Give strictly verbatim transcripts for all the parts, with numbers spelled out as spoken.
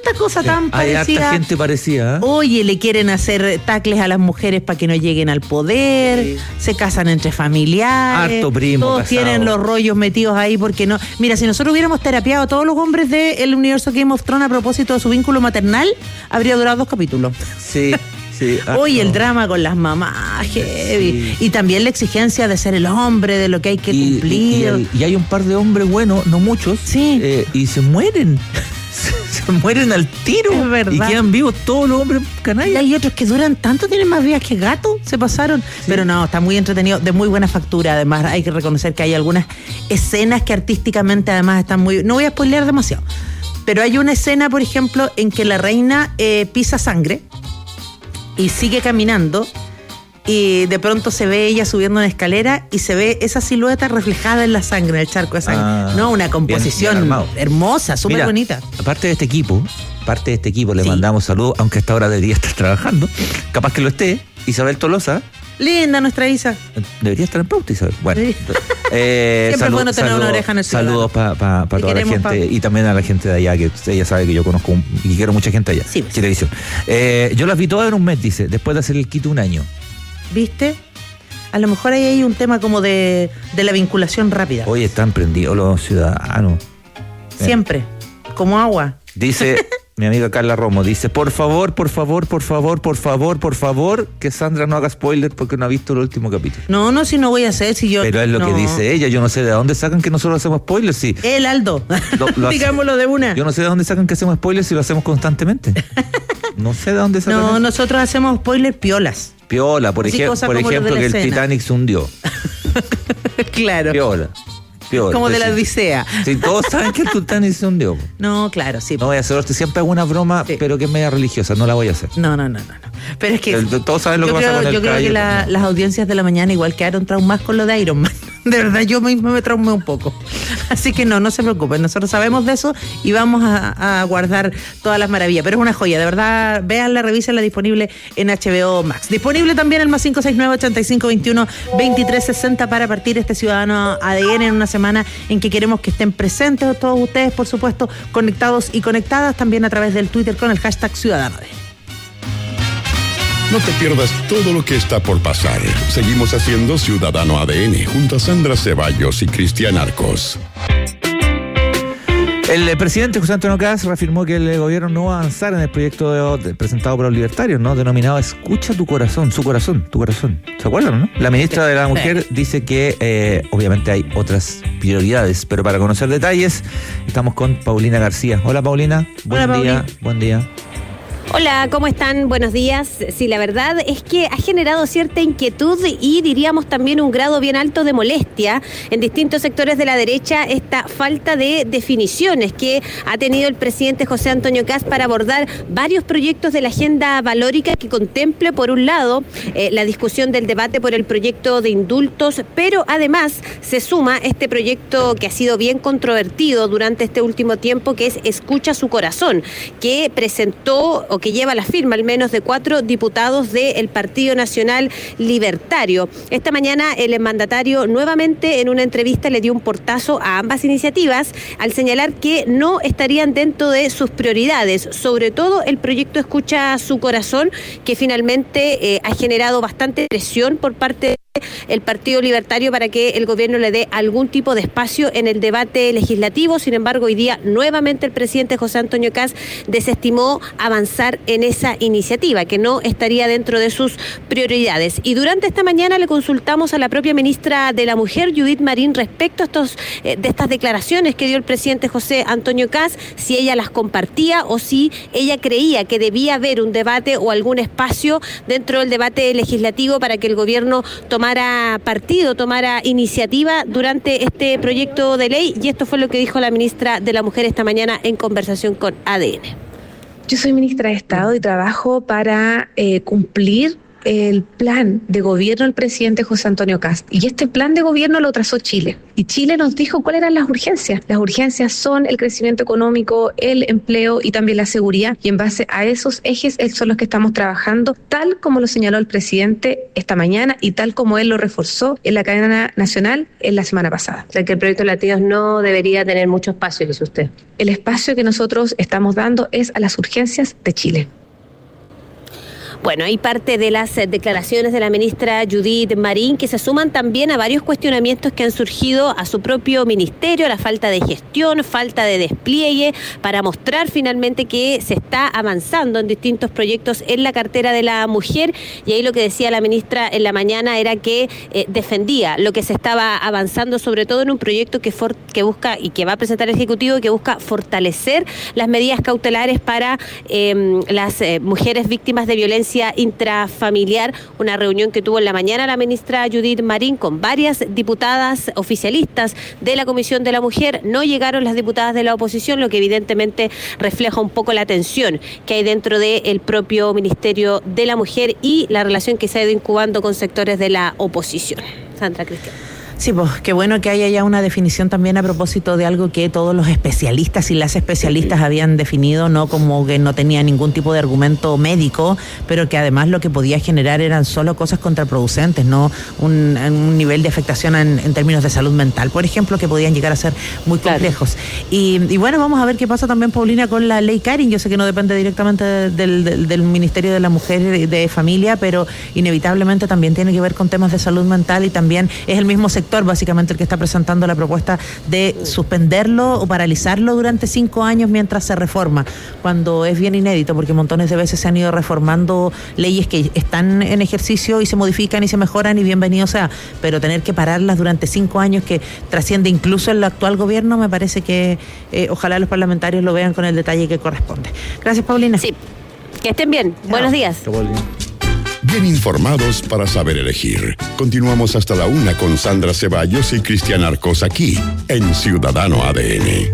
tanta cosa tan Hay parecida. harta gente parecida, ¿eh? Oye, le quieren hacer tacles a las mujeres para que no lleguen al poder, sí. Se casan entre familiares, harto primo todos casado. Tienen los rollos metidos ahí porque no. Mira, si nosotros hubiéramos terapiado a todos los hombres del universo Game of Thrones a propósito de su vínculo maternal, habría durado dos capítulos. Sí. Sí, Oye, el drama con las mamás, heavy. Sí. Y también la exigencia de ser el hombre, de lo que hay que y, cumplir. Y, y, el, y hay un par de hombres buenos, no muchos, sí. eh, y se mueren. Se mueren al tiro. Es verdad. Y quedan vivos todos los hombres canallas. Y hay otros que duran tanto, tienen más vidas que gatos, se pasaron. Sí. Pero no, está muy entretenido, de muy buena factura. Además, hay que reconocer que hay algunas escenas que artísticamente además están muy... No voy a spoilear demasiado, pero hay una escena, por ejemplo, en que la reina eh, pisa sangre y sigue caminando y de pronto se ve ella subiendo una escalera y se ve esa silueta reflejada en la sangre, en el charco de sangre. Ah, no, una composición bien, bien hermosa, súper bonita. Aparte de este equipo, parte de este equipo le sí. mandamos saludos, aunque a esta hora debería estar trabajando, capaz que lo esté, Isabel Tolosa. Linda nuestra Isa. Debería estar en pauta, Isabel. Bueno. Sí. Eh, Siempre salud, es bueno tener salud, una oreja en el ciudadano. Saludos para pa, pa toda la gente pa... y también a la gente de allá, que ella sabe que yo conozco un, y quiero mucha gente allá. Sí, pues. Televisión. Eh, yo las vi todas en un mes, dice, después de hacer el quito un año. ¿Viste? A lo mejor ahí hay un tema como de, de la vinculación rápida. Oye, están prendidos los ciudadanos. Siempre, eh. como agua. Dice... Mi amiga Carla Romo dice, por favor, por favor, por favor, por favor, por favor, que Sandra no haga spoiler porque no ha visto el último capítulo. No, no, si no voy a hacer, si yo... Pero es lo no. que dice ella, yo no sé de dónde sacan que nosotros hacemos spoilers, si... El Aldo, lo, lo digámoslo de una. Yo no sé de dónde sacan que hacemos spoilers si lo hacemos constantemente. No sé de dónde sacan No, eso. Nosotros hacemos spoilers piolas. Piola, por, eje por ejemplo, que escena. El Titanic se hundió. Claro. Piola. Peor, como de sí. la Odisea. Sí, todos saben que el Titanic se hundió. No, claro, sí. No voy a hacer esto, siempre hago una broma, sí. pero que es media religiosa, no la voy a hacer. No, no, no, no. no. Pero es que... El, todos saben lo que creo, pasa con el Yo creo que la, no. las audiencias de la mañana igual quedaron traumadas con lo de Iron Man. De verdad, yo misma me traumé un poco. Así que no, no se preocupen, nosotros sabemos de eso y vamos a, a guardar todas las maravillas. Pero es una joya, de verdad, véanla, revísenla, disponible en H B O Max. Disponible también el más cinco seis nueve, ochenta y cinco veintiuno, veintitrés sesenta para partir este Ciudadano A D N en una semana en que queremos que estén presentes todos ustedes, por supuesto, conectados y conectadas también a través del Twitter con el hashtag Ciudadano A D N. No te pierdas todo lo que está por pasar. Seguimos haciendo Ciudadano A D N junto a Sandra Ceballos y Cristian Arcos. El presidente José Antonio Kast reafirmó que el gobierno no va a avanzar en el proyecto de, de, presentado por los libertarios, ¿no? Denominado Escucha tu corazón, su corazón, tu corazón. ¿Se acuerdan, no? La ministra de la Mujer dice que eh, obviamente hay otras prioridades, pero para conocer detalles estamos con Paulina García. Hola, Paulina. Buen Hola, día. Pauli. Buen día. Hola, ¿cómo están? Buenos días. Sí, la verdad es que ha generado cierta inquietud y diríamos también un grado bien alto de molestia en distintos sectores de la derecha esta falta de definiciones que ha tenido el presidente José Antonio Kast para abordar varios proyectos de la agenda valórica que contemple, por un lado, eh, la discusión del debate por el proyecto de indultos, pero además se suma este proyecto que ha sido bien controvertido durante este último tiempo, que es Escucha su corazón, que presentó o que lleva la firma al menos de cuatro diputados del Partido Nacional Libertario. Esta mañana el mandatario nuevamente en una entrevista le dio un portazo a ambas iniciativas al señalar que no estarían dentro de sus prioridades, sobre todo el proyecto Escucha su corazón, que finalmente eh, ha generado bastante presión por parte de el Partido Libertario para que el gobierno le dé algún tipo de espacio en el debate legislativo. Sin embargo, hoy día nuevamente el presidente José Antonio Kast desestimó avanzar en esa iniciativa, que no estaría dentro de sus prioridades. Y durante esta mañana le consultamos a la propia ministra de la Mujer, Judith Marín, respecto a estos eh, de estas declaraciones que dio el presidente José Antonio Kast, si ella las compartía o si ella creía que debía haber un debate o algún espacio dentro del debate legislativo para que el gobierno tomara tomara partido, tomara iniciativa durante este proyecto de ley, y esto fue lo que dijo la ministra de la Mujer esta mañana en conversación con A D N. Yo soy ministra de Estado y trabajo para eh, cumplir el plan de gobierno del presidente José Antonio Kast. Y este plan de gobierno lo trazó Chile. Y Chile nos dijo cuáles eran las urgencias. Las urgencias son el crecimiento económico, el empleo y también la seguridad. Y en base a esos ejes son los que estamos trabajando, tal como lo señaló el presidente esta mañana y tal como él lo reforzó en la cadena nacional en la semana pasada. O sea que el proyecto de latidos no debería tener mucho espacio, dice usted. El espacio que nosotros estamos dando es a las urgencias de Chile. Bueno, hay parte de las declaraciones de la ministra Judith Marín que se suman también a varios cuestionamientos que han surgido a su propio ministerio, la falta de gestión, falta de despliegue, para mostrar finalmente que se está avanzando en distintos proyectos en la cartera de la mujer. Y ahí lo que decía la ministra en la mañana era que eh, defendía lo que se estaba avanzando, sobre todo en un proyecto que, for- que busca y que va a presentar el Ejecutivo, que busca fortalecer las medidas cautelares para eh, las eh, mujeres víctimas de violencia intrafamiliar. Una reunión que tuvo en la mañana la ministra Judith Marín con varias diputadas oficialistas de la Comisión de la Mujer. No llegaron las diputadas de la oposición, lo que evidentemente refleja un poco la tensión que hay dentro del propio Ministerio de la Mujer y la relación que se ha ido incubando con sectores de la oposición. Sandra Cristian. Sí, pues qué bueno que haya ya una definición también a propósito de algo que todos los especialistas y las especialistas habían definido, no como que no tenía ningún tipo de argumento médico, pero que además lo que podía generar eran solo cosas contraproducentes, no un, un nivel de afectación en, en términos de salud mental, por ejemplo, que podían llegar a ser muy complejos. Claro. Y, y bueno, vamos a ver qué pasa también, Paulina, con la ley Karin. Yo sé que no depende directamente del, del, del Ministerio de la Mujer y de Familia, pero inevitablemente también tiene que ver con temas de salud mental y también es el mismo sector básicamente el que está presentando la propuesta de suspenderlo o paralizarlo durante cinco años mientras se reforma, cuando es bien inédito porque montones de veces se han ido reformando leyes que están en ejercicio y se modifican y se mejoran y bienvenido sea, pero tener que pararlas durante cinco años que trasciende incluso el actual gobierno, me parece que eh, ojalá los parlamentarios lo vean con el detalle que corresponde. Gracias, Paulina. Sí, que estén bien. Chao. Buenos días. Bien informados para saber elegir. Continuamos hasta la una con Sandra Ceballos y Cristian Arcos aquí en Ciudadano A D N.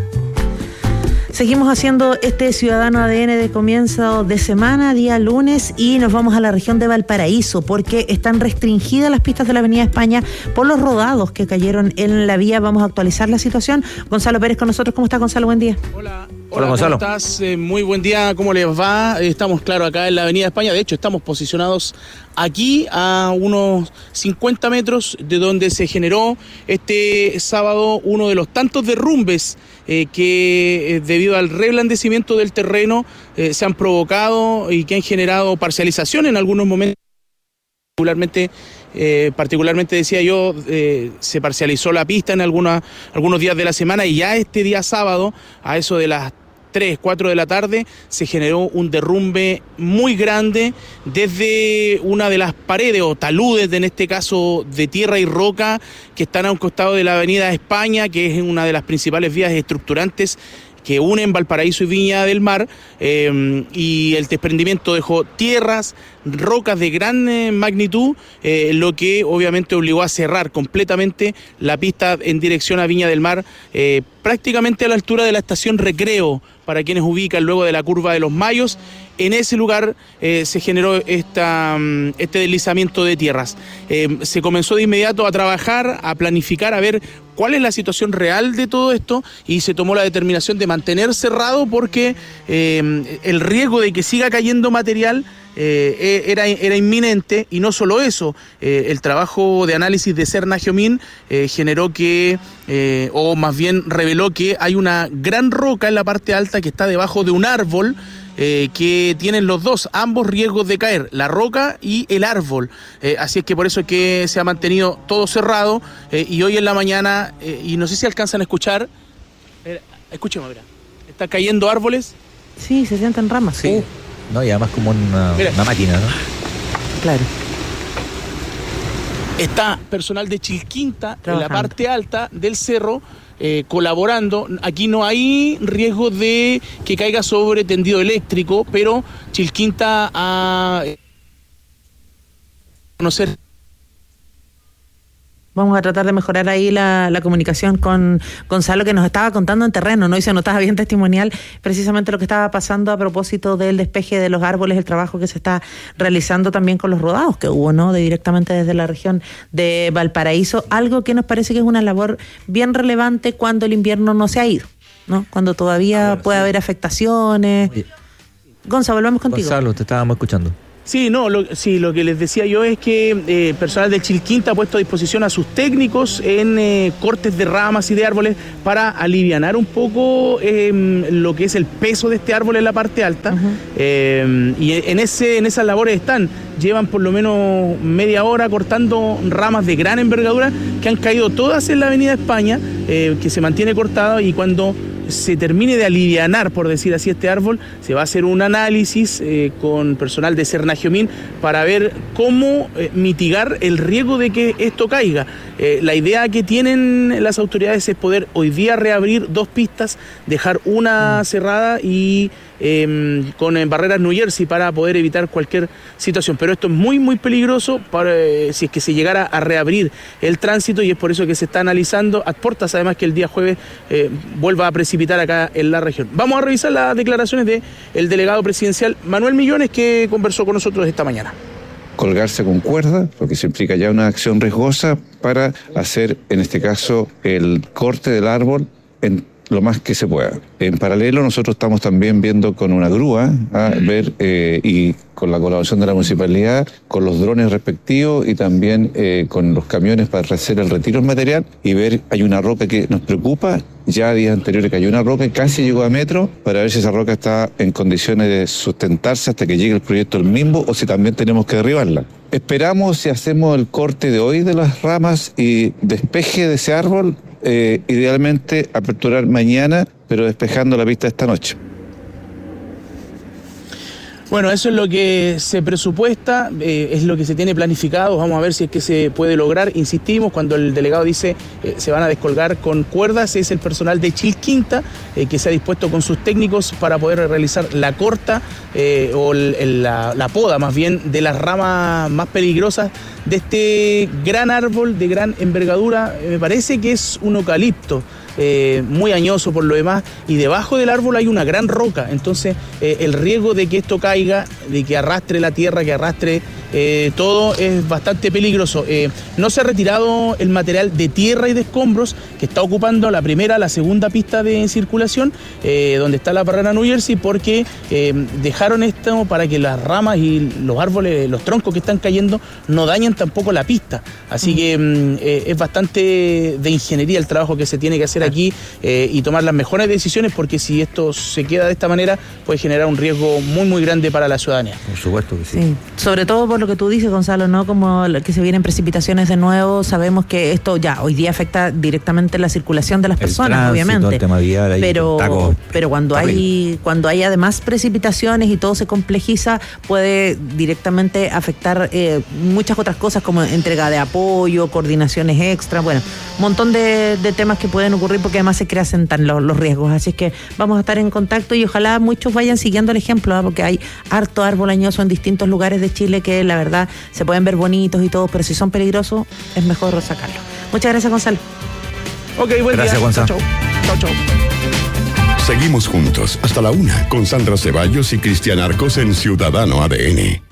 Seguimos haciendo este Ciudadano A D N de comienzo de semana, día lunes, y nos vamos a la región de Valparaíso porque están restringidas las pistas de la Avenida España por los rodados que cayeron en la vía. Vamos a actualizar la situación. Gonzalo Pérez con nosotros. ¿Cómo está, Gonzalo? Buen día. Hola. Hola, Hola, Gonzalo. ¿cómo estás? Eh, muy buen día, ¿cómo les va? Estamos, claro, acá en la Avenida España. De hecho, estamos posicionados aquí a unos cincuenta metros de donde se generó este sábado uno de los tantos derrumbes eh, que, eh, debido al reblandecimiento del terreno, eh, se han provocado y que han generado parcialización en algunos momentos. Particularmente, eh, particularmente decía yo, eh, se parcializó la pista en alguna, algunos días de la semana y ya este día sábado, a eso de las tres, cuatro de la tarde, se generó un derrumbe muy grande desde una de las paredes o taludes, de, en este caso de tierra y roca, que están a un costado de la Avenida España, que es una de las principales vías estructurantes que unen Valparaíso y Viña del Mar, eh, y el desprendimiento dejó tierras, rocas de gran eh, magnitud, eh, lo que obviamente obligó a cerrar completamente la pista en dirección a Viña del Mar, eh, prácticamente a la altura de la estación Recreo, para quienes ubican luego de la curva de los Mayos. En ese lugar eh, se generó esta, este deslizamiento de tierras. Eh, se comenzó de inmediato a trabajar, a planificar, a ver cuál es la situación real de todo esto, y se tomó la determinación de mantener cerrado porque eh, el riesgo de que siga cayendo material Eh, era, era inminente. Y no solo eso, eh, el trabajo de análisis de Serna Giomín eh, generó que, eh, o más bien reveló que hay una gran roca en la parte alta que está debajo de un árbol, eh, que tienen los dos, ambos riesgos de caer, la roca y el árbol. Eh, así es que por eso es que se ha mantenido todo cerrado, eh, y hoy en la mañana, eh, y no sé si alcanzan a escuchar, eh, escúcheme, mira, están cayendo árboles. Sí, se sienten ramas. Sí. Uh. No, y además como una, una máquina, ¿no? Claro. Está personal de Chilquinta trabajando en la parte alta del cerro, eh, colaborando. Aquí no hay riesgo de que caiga sobre tendido eléctrico, pero Chilquinta a conocer Vamos a tratar de mejorar ahí la, la comunicación con Gonzalo, que nos estaba contando en terreno, ¿no? Y se notaba bien testimonial precisamente lo que estaba pasando a propósito del despeje de los árboles, el trabajo que se está realizando también con los rodados que hubo, ¿no? De directamente desde la región de Valparaíso, algo que nos parece que es una labor bien relevante cuando el invierno no se ha ido, ¿no? Cuando todavía ver, puede sí. haber afectaciones. Oye. Gonzalo, volvemos contigo. Gonzalo, te estábamos escuchando. Sí, no, lo, sí, lo que les decía yo es que eh, personal del Chilquinta ha puesto a disposición a sus técnicos en eh, cortes de ramas y de árboles para alivianar un poco eh, lo que es el peso de este árbol en la parte alta. Uh-huh. eh, y en, ese, en esas labores están, llevan por lo menos media hora cortando ramas de gran envergadura que han caído todas en la Avenida España, eh, que se mantiene cortada, y cuando se termine de alivianar, por decir así, este árbol, se va a hacer un análisis eh, con personal de Cernagiomín para ver cómo eh, mitigar el riesgo de que esto caiga. Eh, la idea que tienen las autoridades es poder hoy día reabrir dos pistas, dejar una cerrada y eh, con eh, barreras New Jersey para poder evitar cualquier situación. Pero esto es muy, muy peligroso para, eh, si es que se llegara a reabrir el tránsito, y es por eso que se está analizando a puertas, además que el día jueves eh, vuelva a precipitar acá en la región. Vamos a revisar las declaraciones del delegado presidencial Manuel Millones, que conversó con nosotros esta mañana. Colgarse con cuerda, porque se implica ya una acción riesgosa para hacer, en este caso, el corte del árbol en lo más que se pueda. En paralelo, nosotros estamos también viendo con una grúa, a ver, eh, y con la colaboración de la municipalidad, con los drones respectivos y también eh, con los camiones para hacer el retiro del material y ver, hay una roca que nos preocupa. Ya días anteriores cayó una roca y casi llegó a metro, para ver si esa roca está en condiciones de sustentarse hasta que llegue el proyecto del mismo o si también tenemos que derribarla. Esperamos, si hacemos el corte de hoy de las ramas y despeje de ese árbol, eh, idealmente aperturar mañana, pero despejando la pista esta noche. Bueno, eso es lo que se presupuesta, eh, es lo que se tiene planificado. Vamos a ver si es que se puede lograr. Insistimos, cuando el delegado dice eh, se van a descolgar con cuerdas, es el personal de Chilquinta eh, que se ha dispuesto con sus técnicos para poder realizar la corta eh, o el, el, la, la poda más bien de las ramas más peligrosas de este gran árbol de gran envergadura. Eh, me parece que es un eucalipto. Eh, muy añoso por lo demás, y debajo del árbol hay una gran roca, entonces eh, el riesgo de que esto caiga, de que arrastre la tierra, que arrastre eh, todo, es bastante peligroso. Eh, no se ha retirado el material de tierra y de escombros que está ocupando la primera, la segunda pista de circulación, eh, donde está la barrera New Jersey, porque eh, dejaron esto para que las ramas y los árboles, los troncos que están cayendo, no dañen tampoco la pista. Así que eh, es bastante de ingeniería el trabajo que se tiene que hacer aquí eh, y tomar las mejores decisiones, porque si esto se queda de esta manera puede generar un riesgo muy muy grande para la ciudadanía. Por supuesto que sí. Sí. Sobre todo por lo que tú dices, Gonzalo, ¿no? Como que se vienen precipitaciones de nuevo, sabemos que esto ya hoy día afecta directamente la circulación de las el personas, tránsito, obviamente. El tema vial, ahí, pero taco, pero cuando hay cuando hay además precipitaciones y todo se complejiza, puede directamente afectar eh, muchas otras cosas, como entrega de apoyo, coordinaciones extra, bueno, un montón de, de temas que pueden ocurrir, porque además se acrecentan los, los riesgos. Así es que vamos a estar en contacto y ojalá muchos vayan siguiendo el ejemplo, ¿eh? Porque hay harto árbol añoso en distintos lugares de Chile que la verdad se pueden ver bonitos y todo, pero si son peligrosos es mejor sacarlos. Muchas gracias, Gonzalo. Ok, buen gracias, día. Gonzalo. Chau, chau, chau. Seguimos juntos hasta la una con Sandra Ceballos y Cristian Arcos en Ciudadano A D N.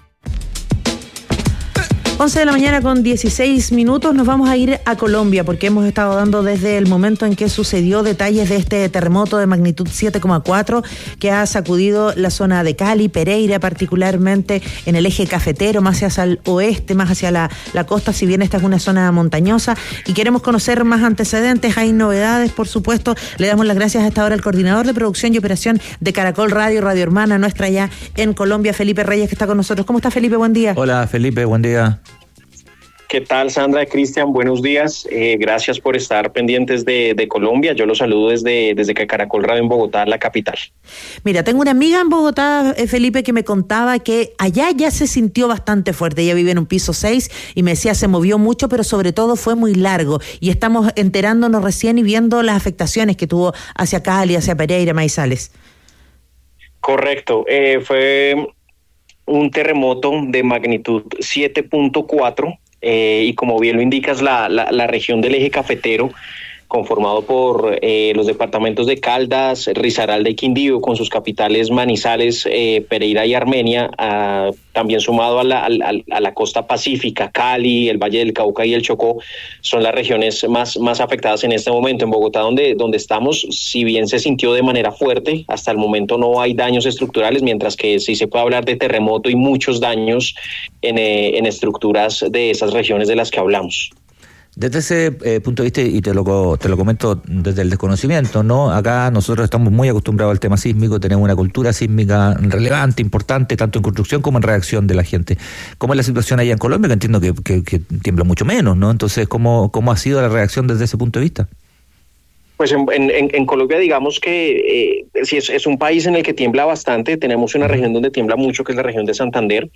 once de la mañana con dieciséis minutos, nos vamos a ir a Colombia, porque hemos estado dando desde el momento en que sucedió detalles de este terremoto de magnitud siete coma cuatro que ha sacudido la zona de Cali, Pereira, particularmente en el eje cafetero, más hacia el oeste, más hacia la, la costa, si bien esta es una zona montañosa, y queremos conocer más antecedentes. Hay novedades, por supuesto. Le damos las gracias a esta hora al coordinador de producción y operación de Caracol Radio, Radio Hermana nuestra allá en Colombia, Felipe Reyes, que está con nosotros. ¿Cómo está, Felipe? Buen día. Hola, Felipe, buen día. ¿Qué tal, Sandra? Cristian, buenos días. Eh, gracias por estar pendientes de, de Colombia. Yo los saludo desde, desde que Caracol Radio en Bogotá, la capital. Mira, tengo una amiga en Bogotá, eh, Felipe, que me contaba que allá ya se sintió bastante fuerte. Ella vive en un piso seis y me decía se movió mucho, pero sobre todo fue muy largo. Y estamos enterándonos recién y viendo las afectaciones que tuvo hacia Cali, hacia Pereira, Maizales. Correcto. Eh, fue un terremoto de magnitud siete punto cuatro. eh, y como bien lo indicas, la, la, la región del eje cafetero, conformado por eh, los departamentos de Caldas, Risaralda y Quindío, con sus capitales Manizales, eh, Pereira y Armenia, uh, también sumado a la, a, a la costa pacífica, Cali, el Valle del Cauca y el Chocó, son las regiones más, más afectadas en este momento. En Bogotá, donde, donde estamos, si bien se sintió de manera fuerte, hasta el momento no hay daños estructurales, mientras que sí se puede hablar de terremoto y muchos daños en, eh, en estructuras de esas regiones de las que hablamos. Desde ese eh, punto de vista, y te lo, te lo comento desde el desconocimiento, ¿no? Acá nosotros estamos muy acostumbrados al tema sísmico, tenemos una cultura sísmica relevante, importante, tanto en construcción como en reacción de la gente. ¿Cómo es la situación allá en Colombia? Que entiendo que, que, que tiembla mucho menos, ¿no? Entonces, ¿cómo, cómo ha sido la reacción desde ese punto de vista? Pues en, en, en Colombia, digamos que eh, sí es, es un país en el que tiembla bastante. Tenemos una región donde tiembla mucho, que es la región de Santander.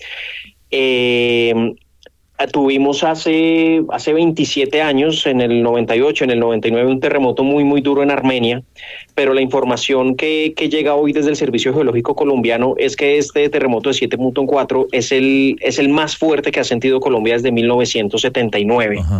Eh... Tuvimos hace, hace veintisiete años, en el noventa y ocho, en el noventa y nueve, un terremoto muy, muy duro en Armenia, pero la información que, que llega hoy desde el Servicio Geológico Colombiano es que este terremoto de siete punto cuatro es el, es el más fuerte que ha sentido Colombia desde mil novecientos setenta y nueve. Ajá.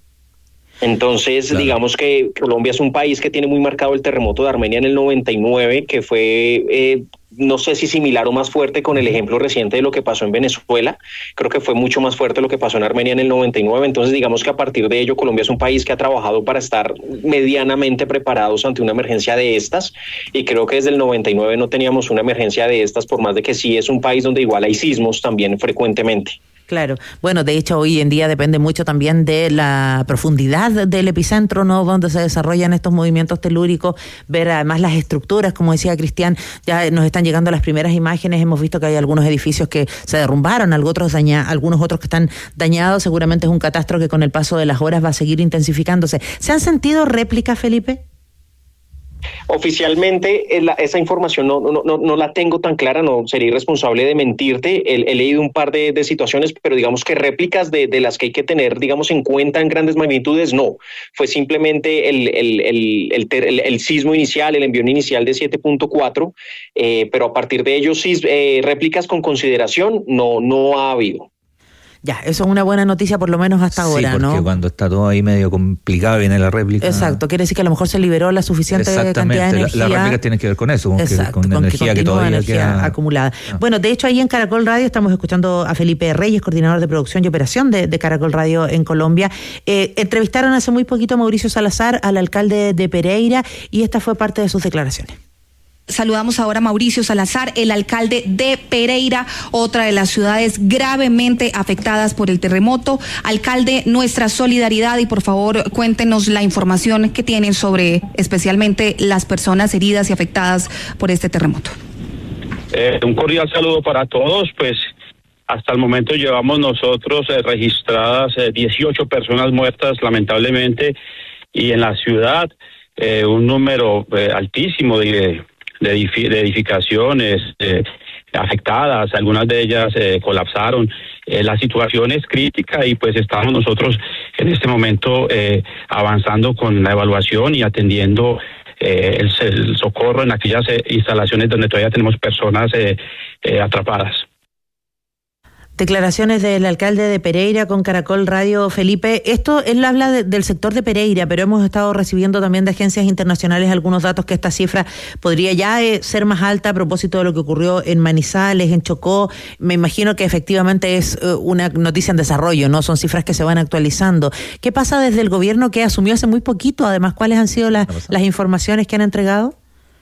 Entonces, claro, digamos que Colombia es un país que tiene muy marcado el terremoto de Armenia en el noventa y nueve, que fue, eh, no sé si similar o más fuerte con el ejemplo reciente de lo que pasó en Venezuela. Creo que fue mucho más fuerte lo que pasó en Armenia en el noventa y nueve. Entonces, digamos que a partir de ello, Colombia es un país que ha trabajado para estar medianamente preparados ante una emergencia de estas. Y creo que desde el noventa y nueve no teníamos una emergencia de estas, por más de que sí es un país donde igual hay sismos también frecuentemente. Claro. Bueno, de hecho, hoy en día depende mucho también de la profundidad del epicentro, ¿no? Donde se desarrollan estos movimientos telúricos, ver además las estructuras, como decía Cristian, ya nos están llegando las primeras imágenes, hemos visto que hay algunos edificios que se derrumbaron, algunos otros, daña, algunos otros que están dañados, seguramente es un catástrofe que con el paso de las horas va a seguir intensificándose. ¿Se han sentido réplicas, Felipe? Oficialmente eh, la, esa información no, no, no, no la tengo tan clara, no sería irresponsable de mentirte. He, he leído un par de, de situaciones, pero digamos que réplicas de, de las que hay que tener, digamos, en cuenta en grandes magnitudes, no. Fue simplemente el, el, el, el, el, el sismo inicial, el envión inicial de siete punto cuatro, eh, pero a partir de ello, sí, eh, réplicas con consideración no, no ha habido. Ya, eso es una buena noticia por lo menos hasta sí, ahora, porque ¿no? Cuando está todo ahí medio complicado viene la réplica. Exacto, quiere decir que a lo mejor se liberó la suficiente cantidad de energía. La, la réplica tiene que ver con eso, con, Exacto, que, con, con energía que, que todavía energía queda acumulada. Ah. Bueno, de hecho ahí en Caracol Radio estamos escuchando a Felipe Reyes, coordinador de producción y operación de, de Caracol Radio en Colombia. Eh, entrevistaron hace muy poquito a Mauricio Salazar, al alcalde de Pereira, y esta fue parte de sus declaraciones. Saludamos ahora a Mauricio Salazar, el alcalde de Pereira, otra de las ciudades gravemente afectadas por el terremoto. Alcalde, nuestra solidaridad y por favor cuéntenos la información que tienen sobre especialmente las personas heridas y afectadas por este terremoto. Eh, un cordial saludo para todos, pues hasta el momento llevamos nosotros eh, registradas eh, dieciocho personas muertas lamentablemente, y en la ciudad eh, un número eh, altísimo de De, edifi- de edificaciones eh, afectadas, algunas de ellas eh, colapsaron. Eh, la situación es crítica y pues estamos nosotros en este momento eh, avanzando con la evaluación y atendiendo eh, el, el socorro en aquellas eh, instalaciones donde todavía tenemos personas eh, eh, atrapadas. Declaraciones del alcalde de Pereira con Caracol Radio. Felipe, esto él habla de, del sector de Pereira, pero hemos estado recibiendo también de agencias internacionales algunos datos que esta cifra podría ya eh, ser más alta a propósito de lo que ocurrió en Manizales, en Chocó. Me imagino que efectivamente es eh, una noticia en desarrollo, ¿no? Son cifras que se van actualizando. ¿Qué pasa desde el gobierno que asumió hace muy poquito? Además, ¿cuáles han sido la, las informaciones que han entregado?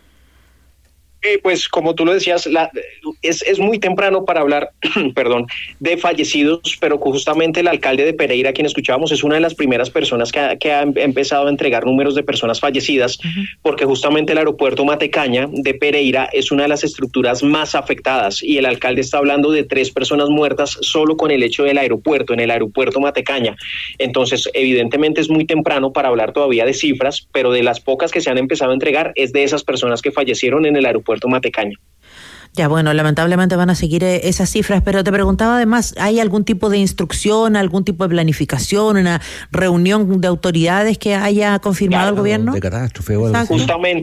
Eh, pues como tú lo decías, la, es, es muy temprano para hablar perdón, de fallecidos, pero justamente el alcalde de Pereira, quien escuchábamos, es una de las primeras personas que ha, que ha empezado a entregar números de personas fallecidas, uh-huh. porque justamente el aeropuerto Matecaña de Pereira es una de las estructuras más afectadas y el alcalde está hablando de tres personas muertas solo con el hecho del aeropuerto, en el aeropuerto Matecaña. Entonces, evidentemente es muy temprano para hablar todavía de cifras, pero de las pocas que se han empezado a entregar es de esas personas que fallecieron en el aeropuerto Puerto Matecaña. Ya, bueno, lamentablemente van a seguir esas cifras, pero te preguntaba además, ¿hay algún tipo de instrucción, algún tipo de planificación, una reunión de autoridades que haya confirmado claro, el gobierno? De catástrofe o algo así. Justamente,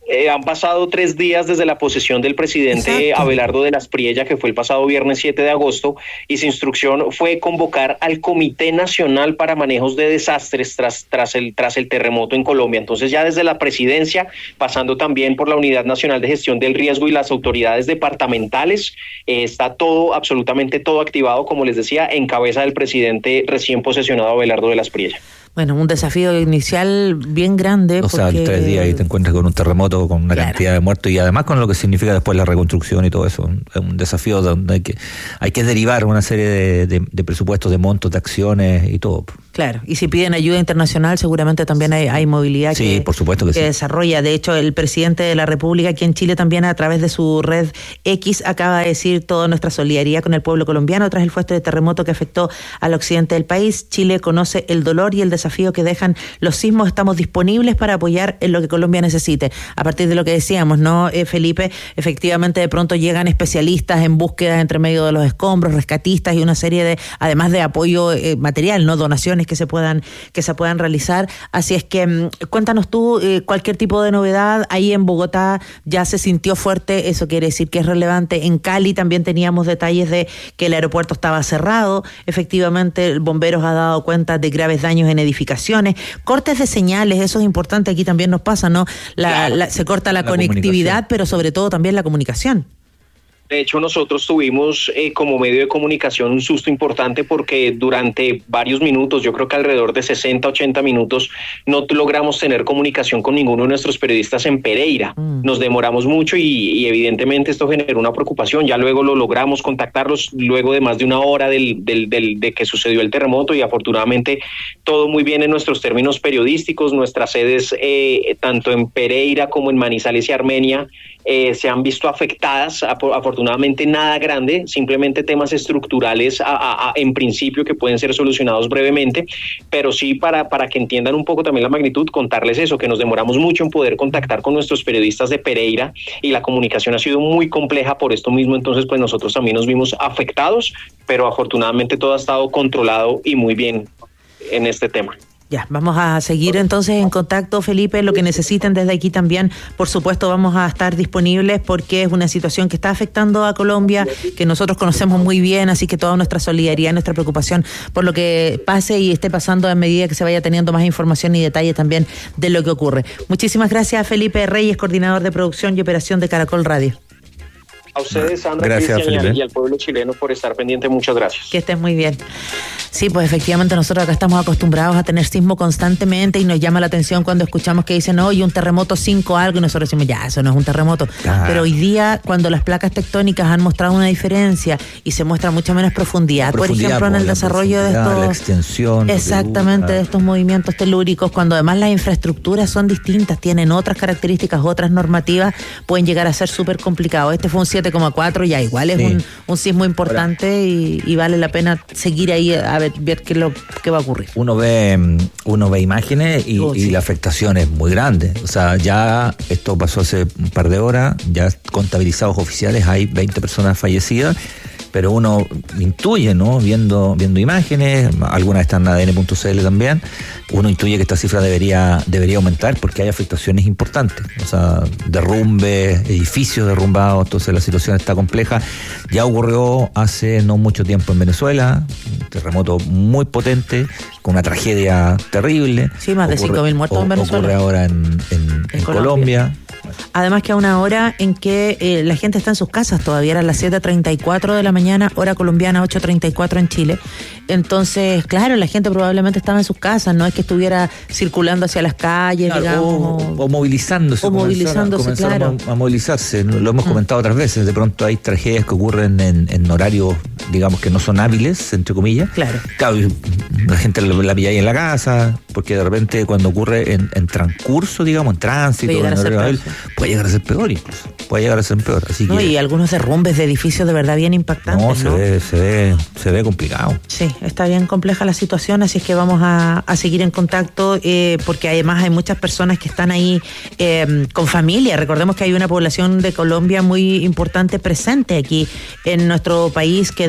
Eh, han pasado tres días desde la posesión del presidente Exacto. Abelardo de las Priella, que fue el pasado viernes siete de agosto, y su instrucción fue convocar al Comité Nacional para Manejos de Desastres tras, tras, el, tras el terremoto en Colombia. Entonces ya desde la presidencia, pasando también por la Unidad Nacional de Gestión del Riesgo y las autoridades departamentales, eh, está todo, absolutamente todo activado, como les decía, en cabeza del presidente recién posesionado Abelardo de las Priella. Bueno, un desafío inicial bien grande. O sea, en tres días y te encuentras con un terremoto, con una claro. cantidad de muertos y además con lo que significa después la reconstrucción y todo eso. Es un desafío donde hay que, hay que derivar una serie de, de, de presupuestos, de montos, de acciones y todo. Claro, y si piden ayuda internacional seguramente también hay, hay movilidad sí, que, por supuesto que, que sí. desarrolla. De hecho, el presidente de la República aquí en Chile también a través de su red X acaba de decir toda nuestra solidaridad con el pueblo colombiano tras el fuerte terremoto que afectó al occidente del país. Chile conoce el dolor y el desafío que dejan los sismos. Estamos disponibles para apoyar en lo que Colombia necesite. A partir de lo que decíamos, ¿no, eh, Felipe? Efectivamente, de pronto llegan especialistas en búsqueda entre medio de los escombros, rescatistas y una serie de, además de apoyo eh, material, ¿no? Donaciones que se puedan que se puedan realizar. Así es que mmm, cuéntanos tú eh, cualquier tipo de novedad. Ahí en Bogotá ya se sintió fuerte, eso quiere decir que es relevante. En Cali también teníamos detalles de que el aeropuerto estaba cerrado. Efectivamente, el bomberos ha dado cuenta de graves daños en edificaciones. Cortes de señales, eso es importante, aquí también nos pasa, ¿no? La, claro. la, se corta la, la conectividad, pero sobre todo también la comunicación. De hecho, nosotros tuvimos eh, como medio de comunicación un susto importante porque durante varios minutos, yo creo que alrededor de sesenta, ochenta minutos, no logramos tener comunicación con ninguno de nuestros periodistas en Pereira. Mm. Nos demoramos mucho y, y evidentemente esto generó una preocupación. Ya luego lo logramos contactarlos luego de más de una hora del, del, del, de que sucedió el terremoto y afortunadamente todo muy bien en nuestros términos periodísticos. Nuestras sedes, eh, tanto en Pereira como en Manizales y Armenia, eh, se han visto afectadas, afortunadamente nada grande, simplemente temas estructurales a, a, a, en principio que pueden ser solucionados brevemente, pero sí para, para que entiendan un poco también la magnitud, contarles eso, que nos demoramos mucho en poder contactar con nuestros periodistas de Pereira y la comunicación ha sido muy compleja por esto mismo, entonces pues nosotros también nos vimos afectados, pero afortunadamente todo ha estado controlado y muy bien en este tema. Ya, vamos a seguir entonces en contacto, Felipe, lo que necesiten desde aquí también, por supuesto vamos a estar disponibles porque es una situación que está afectando a Colombia, que nosotros conocemos muy bien, así que toda nuestra solidaridad, nuestra preocupación por lo que pase y esté pasando a medida que se vaya teniendo más información y detalles también de lo que ocurre. Muchísimas gracias a Felipe Reyes, coordinador de producción y operación de Caracol Radio. A ustedes, Sandra, gracias, Cristian, y al pueblo chileno por estar pendiente. Muchas gracias. Que estés muy bien. Sí, pues efectivamente nosotros acá estamos acostumbrados a tener sismo constantemente y nos llama la atención cuando escuchamos que dicen, oye, un terremoto cinco algo, y nosotros decimos, ya, eso no es un terremoto. Ah. Pero hoy día, cuando las placas tectónicas han mostrado una diferencia y se muestra mucha menos profundidad, profundidad por ejemplo, en el desarrollo de estos... La extensión. Exactamente, de estos movimientos telúricos, cuando además las infraestructuras son distintas, tienen otras características, otras normativas, pueden llegar a ser súper complicados. Este fue un siete coma cuatro, ya igual es sí. un, un sismo importante y, y vale la pena seguir ahí a ver, ver qué, lo, qué va a ocurrir. Uno ve, uno ve imágenes y, oh, sí. y la afectación es muy grande. O sea, ya esto pasó hace un par de horas, ya contabilizados oficiales hay veinte personas fallecidas, pero uno intuye, ¿no? Viendo, viendo imágenes, algunas están en A D N punto C L también, uno intuye que esta cifra debería, debería aumentar porque hay afectaciones importantes, o sea, derrumbes, edificios derrumbados, entonces la situación está compleja. Ya ocurrió hace no mucho tiempo en Venezuela, un terremoto muy potente, con una tragedia terrible. Sí, más de cinco mil muertos en Venezuela. Ocurre ahora en, en, en, en Colombia. Colombia. Además que a una hora en que eh, la gente está en sus casas todavía, eran las siete treinta y cuatro de la mañana, hora colombiana, ocho treinta y cuatro en Chile. Entonces, claro, la gente probablemente estaba en sus casas, no es que estuviera circulando hacia las calles, claro, digamos. O, o movilizándose. O movilizándose, comenzaron, claro. A, a movilizarse, lo hemos comentado otras veces, de pronto hay tragedias que ocurren en, en horarios, digamos, que no son hábiles, entre comillas. Claro. Claro, la gente la, la pilla ahí en la casa, porque de repente cuando ocurre en, en transcurso, digamos, en tránsito, en horario, puede llegar a ser peor incluso, puede llegar a ser peor. Así no, que, y algunos derrumbes de edificios de verdad bien impactantes. No, se, ¿no? Ve, se, ve, se ve complicado. Sí, está bien compleja la situación, así es que vamos a, a seguir en contacto, eh, porque además hay muchas personas que están ahí eh, con familia. Recordemos que hay una población de Colombia muy importante presente aquí en nuestro país que debe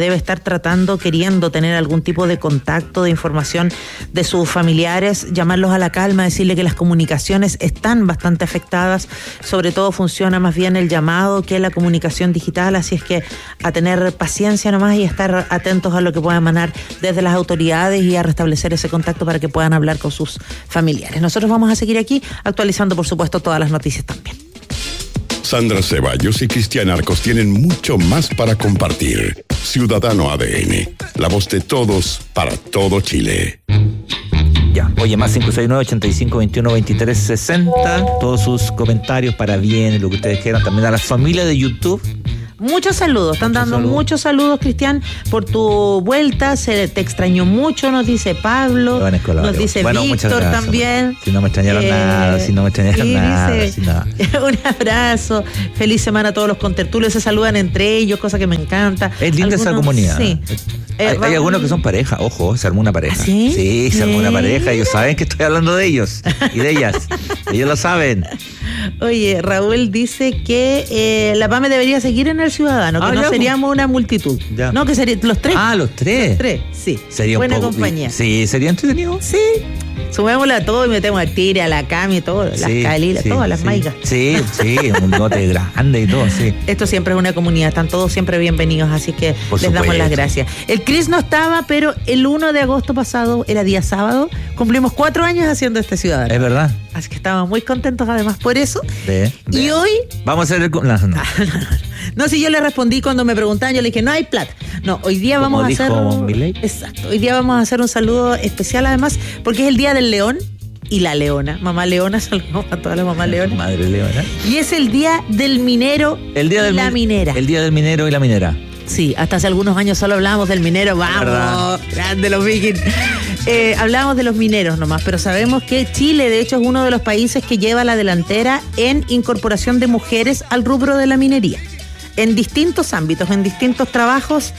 debe estar tratando, queriendo tener algún tipo de contacto, de información de sus familiares, llamarlos a la calma, decirle que las comunicaciones están bastante afectadas, sobre todo funciona más bien el llamado que la comunicación digital, así es que a tener paciencia nomás y estar atentos a lo que pueda emanar desde las autoridades y a restablecer ese contacto para que puedan hablar con sus familiares. Nosotros vamos a seguir aquí actualizando, por supuesto, todas las noticias también. Sandra Ceballos y Cristian Arcos tienen mucho más para compartir. Ciudadano A D N, la voz de todos para todo Chile. Ya, oye, más cinco seis nueve, ochenta y cinco, veintiuno, veintitrés, sesenta. Todos sus comentarios para bien, lo que ustedes quieran. También a la familia de YouTube. Muchos saludos, están muchos dando saludos. muchos saludos, Cristian, por tu vuelta. Se te extrañó mucho, nos dice Pablo, Bueno, nos dice bueno, muchas Víctor gracias. también. Si no me extrañaron Eh, nada, si no me extrañaron sí, nada, dice, si nada. un abrazo, feliz semana a todos los contertulios, se saludan entre ellos, cosa que me encanta. Es linda esa Algunos- comunidad. Sí. Hay, Eh, hay vamos- algunos que son pareja, ojo, se armó una pareja. ¿Ah, sí? Sí, se armó una Mira. pareja, ellos saben que estoy hablando de ellos y de ellas. Ellos lo saben. Oye, Raúl dice que eh, la PAME debería seguir en el Ciudadano, que Ah, no ya, seríamos una multitud. Ya. No, que serían los tres. Ah, los tres. Los tres, sí. Sería Buena un poco, compañía. Sí, sería entretenido. Sí. Sumémosle a todo y metemos a Tire, a la Cami, todo, las Sí, Calilas, sí, todas las sí. maicas. Sí, sí, un lote grande y todo, sí. Esto siempre es una comunidad, están todos siempre bienvenidos, así que Por les damos supuesto. las gracias. El Cris no estaba, pero el uno de agosto pasado, era día sábado, cumplimos cuatro años haciendo este Ciudadano. Es verdad. Así que estábamos muy contentos además por eso. Ve, Y ve. hoy, Vamos a hacer el. No, no. no, si yo le respondí cuando me preguntaban, yo le dije, no hay plata. No, hoy día Como vamos a dijo hacer... Milei. Exacto, hoy día vamos a hacer un saludo especial además, porque es el Día del León y la Leona. Mamá Leona, saludamos a todas las mamás leonas. Madre Leona. Y es el Día del Minero El día y del la min- Minera. El día del minero y la minera. Sí, hasta hace algunos años solo hablábamos del minero. Vamos, ¿Verdad? grande los vikings. Eh, hablábamos de los mineros nomás, pero sabemos que Chile, de hecho, es uno de los países que lleva la delantera en incorporación de mujeres al rubro de la minería. En distintos ámbitos, en distintos trabajos,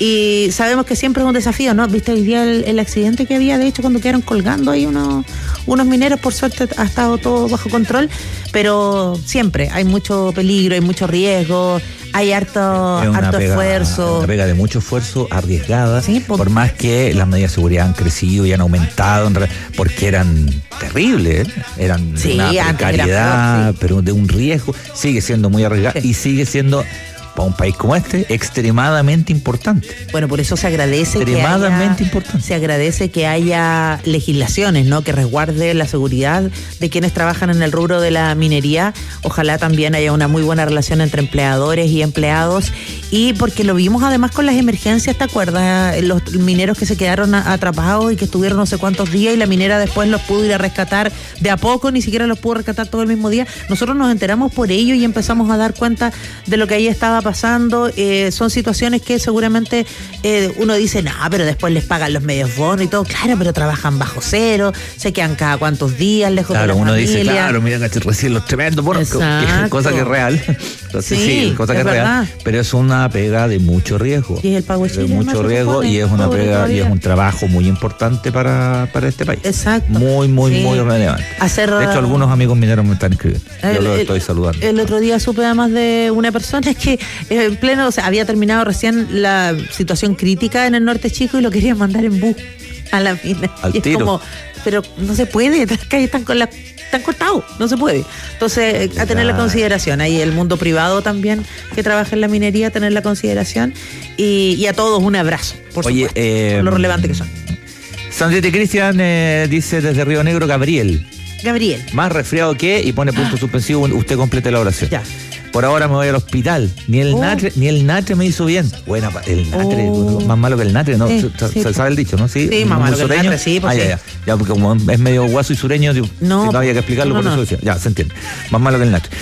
y sabemos que siempre es un desafío, ¿no? ¿Viste hoy día el, el accidente que había, de hecho, cuando quedaron colgando ahí unos, unos mineros? Por suerte ha estado todo bajo control, pero siempre hay mucho peligro, hay mucho riesgo, hay harto, Es una harto pega- esfuerzo. Una pega de mucho esfuerzo, arriesgada, Sí, por- por más que las medidas de seguridad han crecido y han aumentado, en re- porque eran terribles, ¿eh? Eran de Sí, una antes era precariedad, peor, sí. pero de un riesgo, sigue siendo muy arriesgada Sí. y sigue siendo, para un país como este, extremadamente importante. Bueno, por eso se agradece que Extremadamente haya, importante. se agradece que haya legislaciones, ¿no? Que resguarde la seguridad de quienes trabajan en el rubro de la minería. Ojalá también haya una muy buena relación entre empleadores y empleados, y porque lo vimos además con las emergencias, ¿te acuerdas? Los mineros que se quedaron a- atrapados y que estuvieron no sé cuántos días, y la minera después los pudo ir a rescatar de a poco, ni siquiera los pudo rescatar todo el mismo día. Nosotros nos enteramos por ello y empezamos a dar cuenta de lo que ahí estaba pasando. Eh, son situaciones que seguramente eh, uno dice, no, pero después les pagan los medios bonos y todo. Claro, pero trabajan bajo cero, se quedan cada cuantos días lejos Claro, de la uno familia. dice, claro, miren, recién los tremendos, bueno, Exacto. cosa que es real. Entonces, Sí, sí, cosa que es es real. verdad. Pero es una pega de mucho riesgo. Y es el pago de de Chile, además, mucho se riesgo supone, y es una pobre pega y todavía. es un trabajo muy importante para, para este país. Exacto. Muy, muy, Sí. muy relevante. Hacer, de hecho, algunos amigos mineros me están escribiendo. Yo El- los el- estoy saludando. El otro día supe además de una persona que eh, en pleno, o sea, había terminado recién la situación crítica en el norte chico y lo querían mandar en bus a la mina. Al y es tiro. como, pero no se puede, las calles están con la están cortados, no se puede. Entonces, a tener la Claro. consideración. Ahí el mundo privado también que trabaja en la minería, tener la consideración. Y, y a todos un abrazo, por Oye, supuesto, eh, por lo relevante que son. Sandrita y Cristian eh, dice desde Río Negro, Gabriel. Gabriel. Más resfriado que, y pone punto suspensivo, usted complete la oración. Ya. Por ahora me voy al hospital. Ni el Oh. natre, ni el natre me hizo bien. Buena, pa- el natre, Oh. más malo que el natre, ¿no? Sí, se, sí. se sabe el dicho, ¿no? Sí, Sí, más muy malo que el sureño. natre, sí, pues ah, sí. ya, ya. Ya, porque como es medio guaso y sureño, digo, No, si no había que explicarlo, no, por eso no. decía. Ya, se entiende. Más malo que el natre.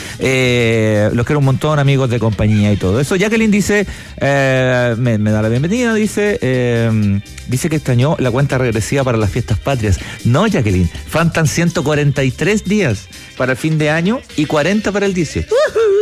Eh, los quiero un montón, amigos de compañía y todo eso. Jacqueline dice, eh, me, me da la bienvenida, dice, eh, dice que extrañó la cuenta regresiva para las fiestas patrias. No, Jacqueline, faltan ciento cuarenta y tres días para el fin de año y cuarenta para el dieciocho.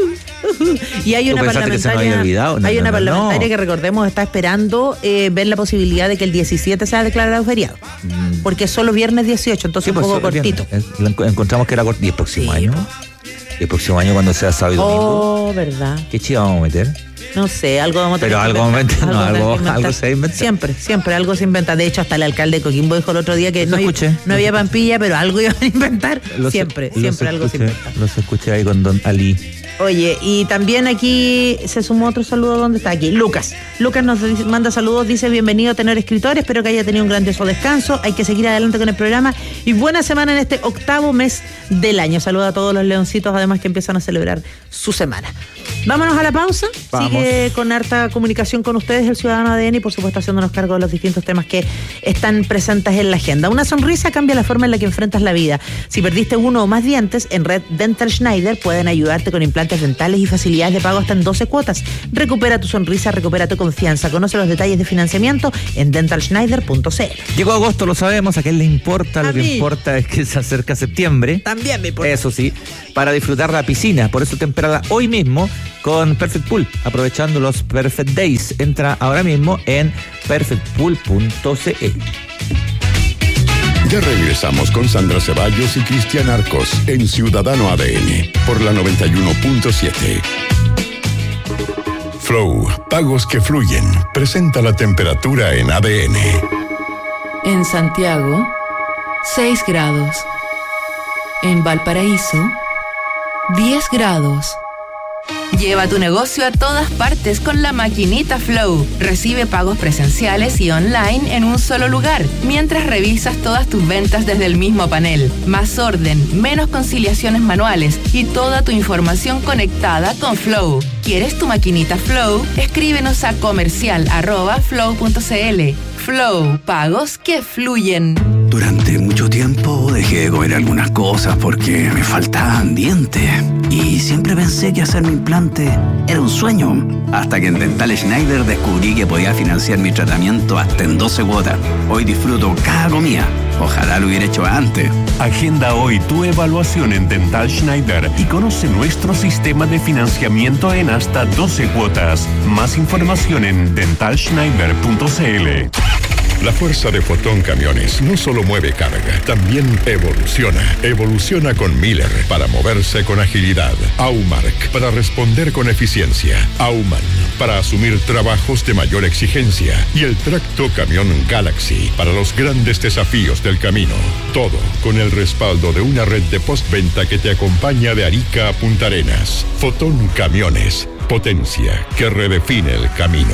Y hay ¿Tú una pensaste que se nos parlamentaria, había olvidado? No, hay no, una no, parlamentaria no. que recordemos está esperando eh, ver la posibilidad de que el diecisiete sea declarado feriado, porque es solo viernes dieciocho, entonces Sí, un pues, poco solo cortito. viernes. Es- lo enco- encontramos que era cortito. ¿Y el próximo Sí, año? pues. ¿Y el próximo año cuando sea sábado y domingo? Oh, verdad. ¿Qué chiva vamos a meter? No sé, algo vamos a tener Pero que algo, inventar. momento, no, Algo algo, tenemos que algo inventar. se va a inventar. Siempre, siempre, algo se inventa. De hecho, hasta el alcalde de Coquimbo dijo el otro día que Lo no, hay- escuché. no había pampilla, pero algo iban a inventar. Los- siempre, los siempre algo se escuché- inventa. Los escuché ahí con Don Ali. Oye, y también aquí se sumó otro saludo. ¿Dónde está? Aquí, Lucas. Lucas nos dice- manda saludos, dice: bienvenido, tenor escritor, espero que haya tenido un grandioso descanso, hay que seguir adelante con el programa y buena semana en este octavo mes del año. Saluda a todos los leoncitos, además que empiezan a celebrar su semana. Vámonos a la pausa. Vamos. Sigue con harta comunicación con ustedes el Ciudadano A D N y por supuesto haciéndonos cargo de los distintos temas que están presentes en la agenda. Una sonrisa cambia la forma en la que enfrentas la vida. Si perdiste uno o más dientes, en Red Dental Schneider pueden ayudarte con implantes dentales y facilidades de pago hasta en doce cuotas. Recupera tu sonrisa, recupera tu confianza. Conoce los detalles de financiamiento en dental schneider punto c l. Llegó agosto, lo sabemos, a quién le importa, A lo que mí. importa es que se acerca septiembre. También me importa. Eso sí, para disfrutar la piscina, por eso temperada hoy mismo con Perfect Pool, aprovechando los Perfect Days. Entra ahora mismo en perfect pool punto c l. Ya regresamos con Sandra Ceballos y Cristian Arcos en Ciudadano A D N por la noventa y uno punto siete. Flow, pagos que fluyen, presenta la temperatura en A D N. En Santiago, seis grados. En Valparaíso, diez grados. Lleva tu negocio a todas partes con la maquinita Flow. Recibe pagos presenciales y online en un solo lugar, mientras revisas todas tus ventas desde el mismo panel. Más orden, menos conciliaciones manuales y toda tu información conectada con Flow. ¿Quieres tu maquinita Flow? Escríbenos a comercial arroba flow punto c l. Flow, pagos que fluyen. Durante mucho tiempo dejé de comer algunas cosas porque me faltaban dientes. Y siempre pensé que hacerme implante era un sueño. Hasta que en Dental Schneider descubrí que podía financiar mi tratamiento hasta en doce cuotas. Hoy disfruto cada comida. Ojalá lo hubiera hecho antes. Agenda hoy tu evaluación en Dental Schneider y conoce nuestro sistema de financiamiento en hasta doce cuotas. Más información en dental schneider punto c l. La fuerza de Fotón Camiones no solo mueve carga, también evoluciona. Evoluciona con Miller para moverse con agilidad. Aumark para responder con eficiencia. Auman para asumir trabajos de mayor exigencia. Y el tracto camión Galaxy para los grandes desafíos del camino. Todo con el respaldo de una red de postventa que te acompaña de Arica a Punta Arenas. Fotón Camiones, potencia que redefine el camino.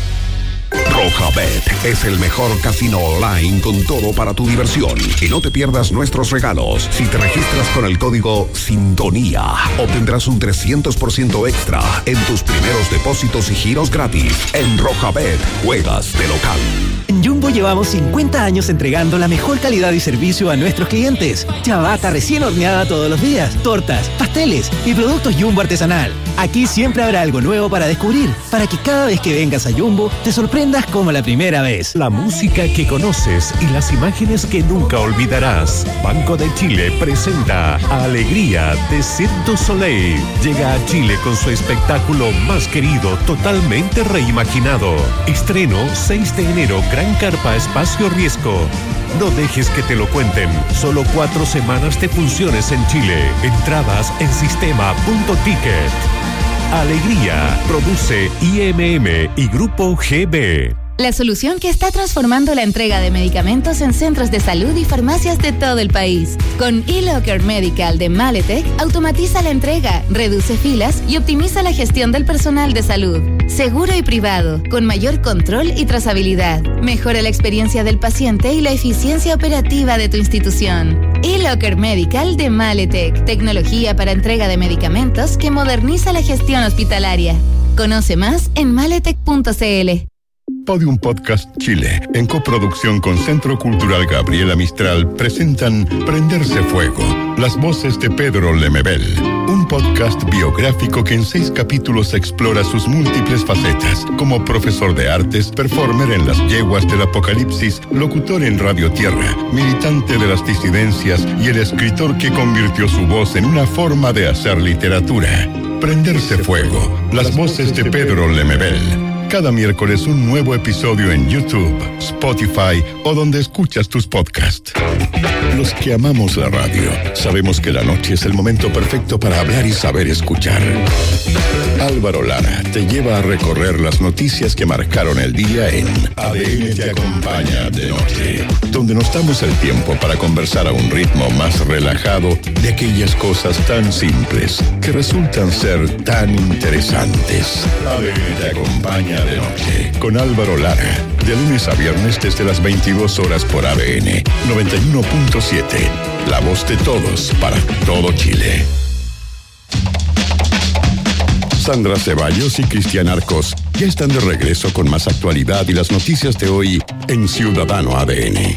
Rojabet es el mejor casino online con todo para tu diversión. Y no te pierdas nuestros regalos. Si te registras con el código Sintonía, obtendrás un trescientos por ciento extra en tus primeros depósitos y giros gratis. En Rojabet, juegas de local. En Jumbo llevamos cincuenta años entregando la mejor calidad y servicio a nuestros clientes. Ciabatta recién horneada todos los días, tortas, pasteles y productos Jumbo artesanal. Aquí siempre habrá algo nuevo para descubrir, para que cada vez que vengas a Jumbo te sorprendas como la primera vez. La música que conoces y las imágenes que nunca olvidarás. Banco de Chile presenta Alegría de Cirque du Soleil. Llega a Chile con su espectáculo más querido, totalmente reimaginado. Estreno seis de enero, Gran Carpa Espacio Riesgo. No dejes que te lo cuenten. Solo cuatro semanas de funciones en Chile. Entradas en sistema punto ticket. Alegría produce I M M y Grupo G B. La solución que está transformando la entrega de medicamentos en centros de salud y farmacias de todo el país. Con eLocker Medical de Maletec, automatiza la entrega, reduce filas y optimiza la gestión del personal de salud. Seguro y privado, con mayor control y trazabilidad. Mejora la experiencia del paciente y la eficiencia operativa de tu institución. eLocker Medical de Maletec, tecnología para entrega de medicamentos que moderniza la gestión hospitalaria. Conoce más en maletec punto c l. Podium Podcast Chile, en coproducción con Centro Cultural Gabriela Mistral, presentan Prenderse Fuego, las voces de Pedro Lemebel, un podcast biográfico que en seis capítulos explora sus múltiples facetas, como profesor de artes, performer en las yeguas del apocalipsis, locutor en Radio Tierra, militante de las disidencias y el escritor que convirtió su voz en una forma de hacer literatura. Prenderse Fuego, las voces de Pedro Lemebel. Cada miércoles un nuevo episodio en YouTube, Spotify o donde escuchas tus podcasts. Los que amamos la radio, sabemos que la noche es el momento perfecto para hablar y saber escuchar. Álvaro Lara te lleva a recorrer las noticias que marcaron el día en A D N Te Acompaña de Noche, donde nos damos el tiempo para conversar a un ritmo más relajado de aquellas cosas tan simples que resultan ser tan interesantes. A D N Te Acompaña de Noche con Álvaro Lara, de lunes a viernes desde las veintidós horas por A D N noventa y uno punto siete, la voz de todos para todo Chile. Sandra Ceballos y Cristian Arcos ya están de regreso con más actualidad y las noticias de hoy en Ciudadano A D N.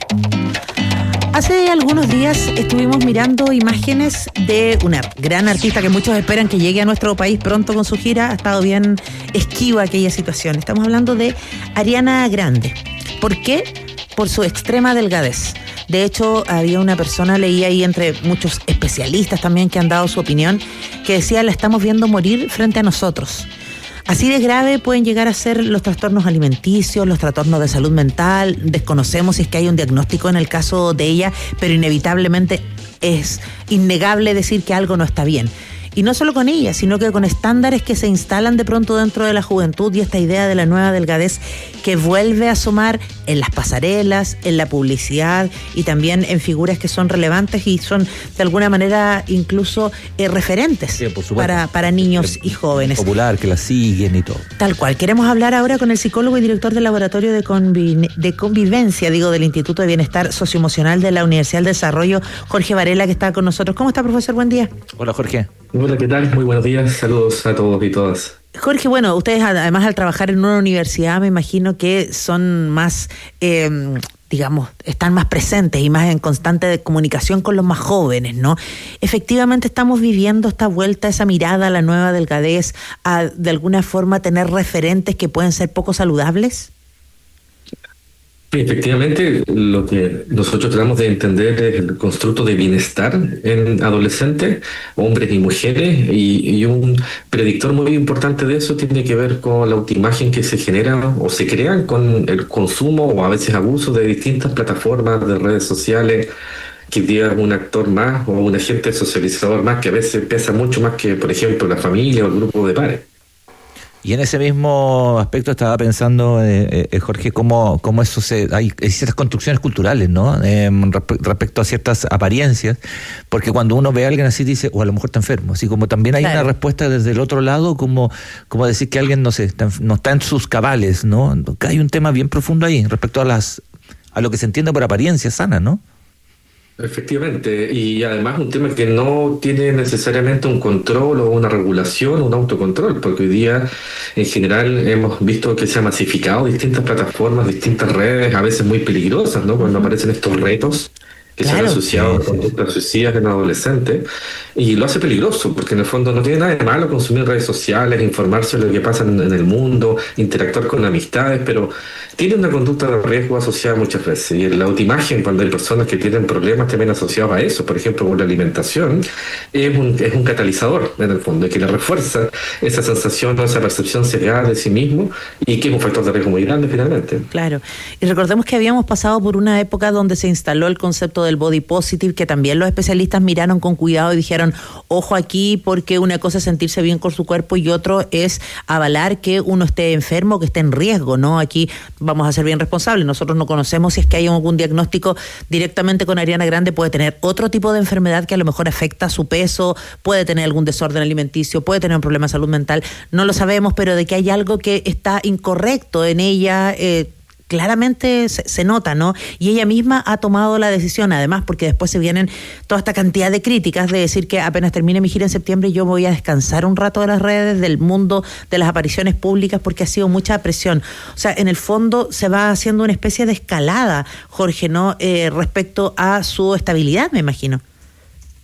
Hace algunos días estuvimos mirando imágenes de una gran artista que muchos esperan que llegue a nuestro país pronto con su gira. Ha estado bien esquiva aquella situación. Estamos hablando de Ariana Grande. ¿Por qué? Por su extrema delgadez. De hecho, había una persona, leí ahí entre muchos especialistas también que han dado su opinión, que decía: la estamos viendo morir frente a nosotros. Así de grave pueden llegar a ser los trastornos alimenticios, los trastornos de salud mental. Desconocemos si es que hay un diagnóstico en el caso de ella, pero inevitablemente es innegable decir que algo no está bien. Y no solo con ella, sino que con estándares que se instalan de pronto dentro de la juventud y esta idea de la nueva delgadez que vuelve a asomar en las pasarelas, en la publicidad y también en figuras que son relevantes y son de alguna manera incluso eh, referentes sí, para, para niños y jóvenes. Popular, que la siguen y todo. Tal cual. Queremos hablar ahora con el psicólogo y director del Laboratorio de, Convi- de Convivencia, digo, del Instituto de Bienestar Socioemocional de la Universidad del Desarrollo, Jorge Varela, que está con nosotros. ¿Cómo está, profesor? Buen día. Hola, Jorge. Hola, ¿qué tal? Muy buenos días. Saludos a todos y todas. Jorge, bueno, ustedes además al trabajar en una universidad me imagino que son más, eh, digamos, están más presentes y más en constante comunicación con los más jóvenes, ¿no? Efectivamente estamos viviendo esta vuelta, esa mirada a la nueva delgadez, a de alguna forma tener referentes que pueden ser poco saludables. Efectivamente, lo que nosotros tratamos de entender es el constructo de bienestar en adolescentes, hombres y mujeres, y, y un predictor muy importante de eso tiene que ver con la autoimagen que se genera o se crea con el consumo o a veces abuso de distintas plataformas de redes sociales, que diga un actor más o un agente socializador más que a veces pesa mucho más que, por ejemplo, la familia o el grupo de pares. Y en ese mismo aspecto estaba pensando, eh, eh, Jorge, cómo, cómo eso se... Hay, hay ciertas construcciones culturales, ¿no? Eh, resp- respecto a ciertas apariencias, porque cuando uno ve a alguien así dice, o a lo mejor está enfermo, así como también hay claro. una respuesta desde el otro lado, como, como decir que alguien no sé, está, no está en sus cabales, ¿no? Hay un tema bien profundo ahí respecto a las a lo que se entiende por apariencia sana, ¿no? Efectivamente, y además un tema que no tiene necesariamente un control o una regulación o un autocontrol, porque hoy día en general hemos visto que se han masificado distintas plataformas, distintas redes, a veces muy peligrosas, ¿no? Cuando aparecen estos retos que claro. se han asociado a conductas suicidas en adolescentes, y lo hace peligroso, porque en el fondo no tiene nada de malo consumir redes sociales, informarse de lo que pasa en, en el mundo, interactuar con amistades, pero tiene una conducta de riesgo asociada muchas veces, y en la autoimagen, cuando hay personas que tienen problemas también asociados a eso, por ejemplo con la alimentación, es un, es un catalizador en el fondo, que le refuerza esa sensación o esa percepción cerebral de sí mismo, y que es un factor de riesgo muy grande finalmente. Claro, y recordemos que habíamos pasado por una época donde se instaló el concepto del body positive, que también los especialistas miraron con cuidado y dijeron, ojo aquí, porque una cosa es sentirse bien con su cuerpo y otro es avalar que uno esté enfermo, que esté en riesgo, ¿no? Aquí vamos a ser bien responsables, nosotros no conocemos si es que hay algún diagnóstico directamente con Ariana Grande, puede tener otro tipo de enfermedad que a lo mejor afecta su peso, puede tener algún desorden alimenticio, puede tener un problema de salud mental, no lo sabemos, pero de que hay algo que está incorrecto en ella, eh, claramente se, se nota, ¿no? Y ella misma ha tomado la decisión, además, porque después se vienen toda esta cantidad de críticas de decir que apenas termine mi gira en septiembre yo voy a descansar un rato de las redes, del mundo de las apariciones públicas, porque ha sido mucha presión. O sea, en el fondo se va haciendo una especie de escalada, Jorge, ¿no? Eh, respecto a su estabilidad, me imagino.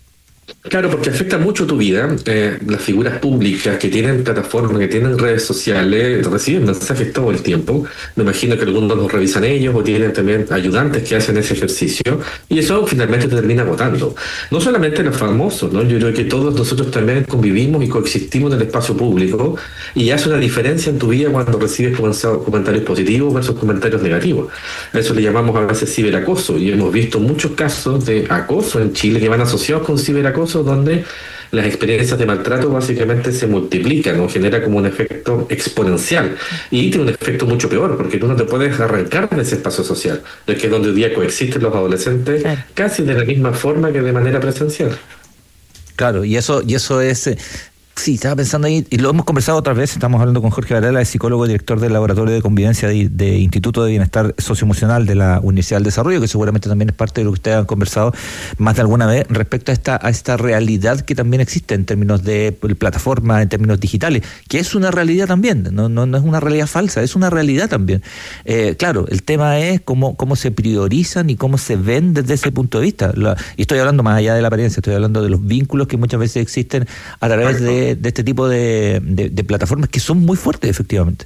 Claro, porque afecta mucho tu vida. Eh, las figuras públicas que tienen plataformas, que tienen redes sociales, reciben mensajes todo el tiempo. Me imagino que algunos los revisan ellos o tienen también ayudantes que hacen ese ejercicio y eso finalmente te termina agotando. No solamente los famosos, ¿no? Yo creo que todos nosotros también convivimos y coexistimos en el espacio público y hace una diferencia en tu vida cuando recibes comentarios positivos versus comentarios negativos. A eso le llamamos a veces ciberacoso y hemos visto muchos casos de acoso en Chile que van asociados con ciberacoso, donde las experiencias de maltrato básicamente se multiplican o genera como un efecto exponencial y tiene un efecto mucho peor porque tú no te puedes arrancar de ese espacio social, es que es donde hoy día coexisten los adolescentes claro. casi de la misma forma que de manera presencial. Claro, y eso y eso es... Eh... Sí, estaba pensando ahí, y lo hemos conversado otras veces, estamos hablando con Jorge Varela, psicólogo y director del Laboratorio de Convivencia de, de Instituto de Bienestar Socioemocional de la Universidad del Desarrollo, que seguramente también es parte de lo que ustedes han conversado más de alguna vez respecto a esta, a esta realidad que también existe en términos de plataformas, en términos digitales, que es una realidad también, no, no, no es una realidad falsa, es una realidad también. Eh, claro, el tema es cómo, cómo se priorizan y cómo se ven desde ese punto de vista. La, y estoy hablando más allá de la apariencia, estoy hablando de los vínculos que muchas veces existen a través de de este tipo de, de, de plataformas que son muy fuertes, efectivamente.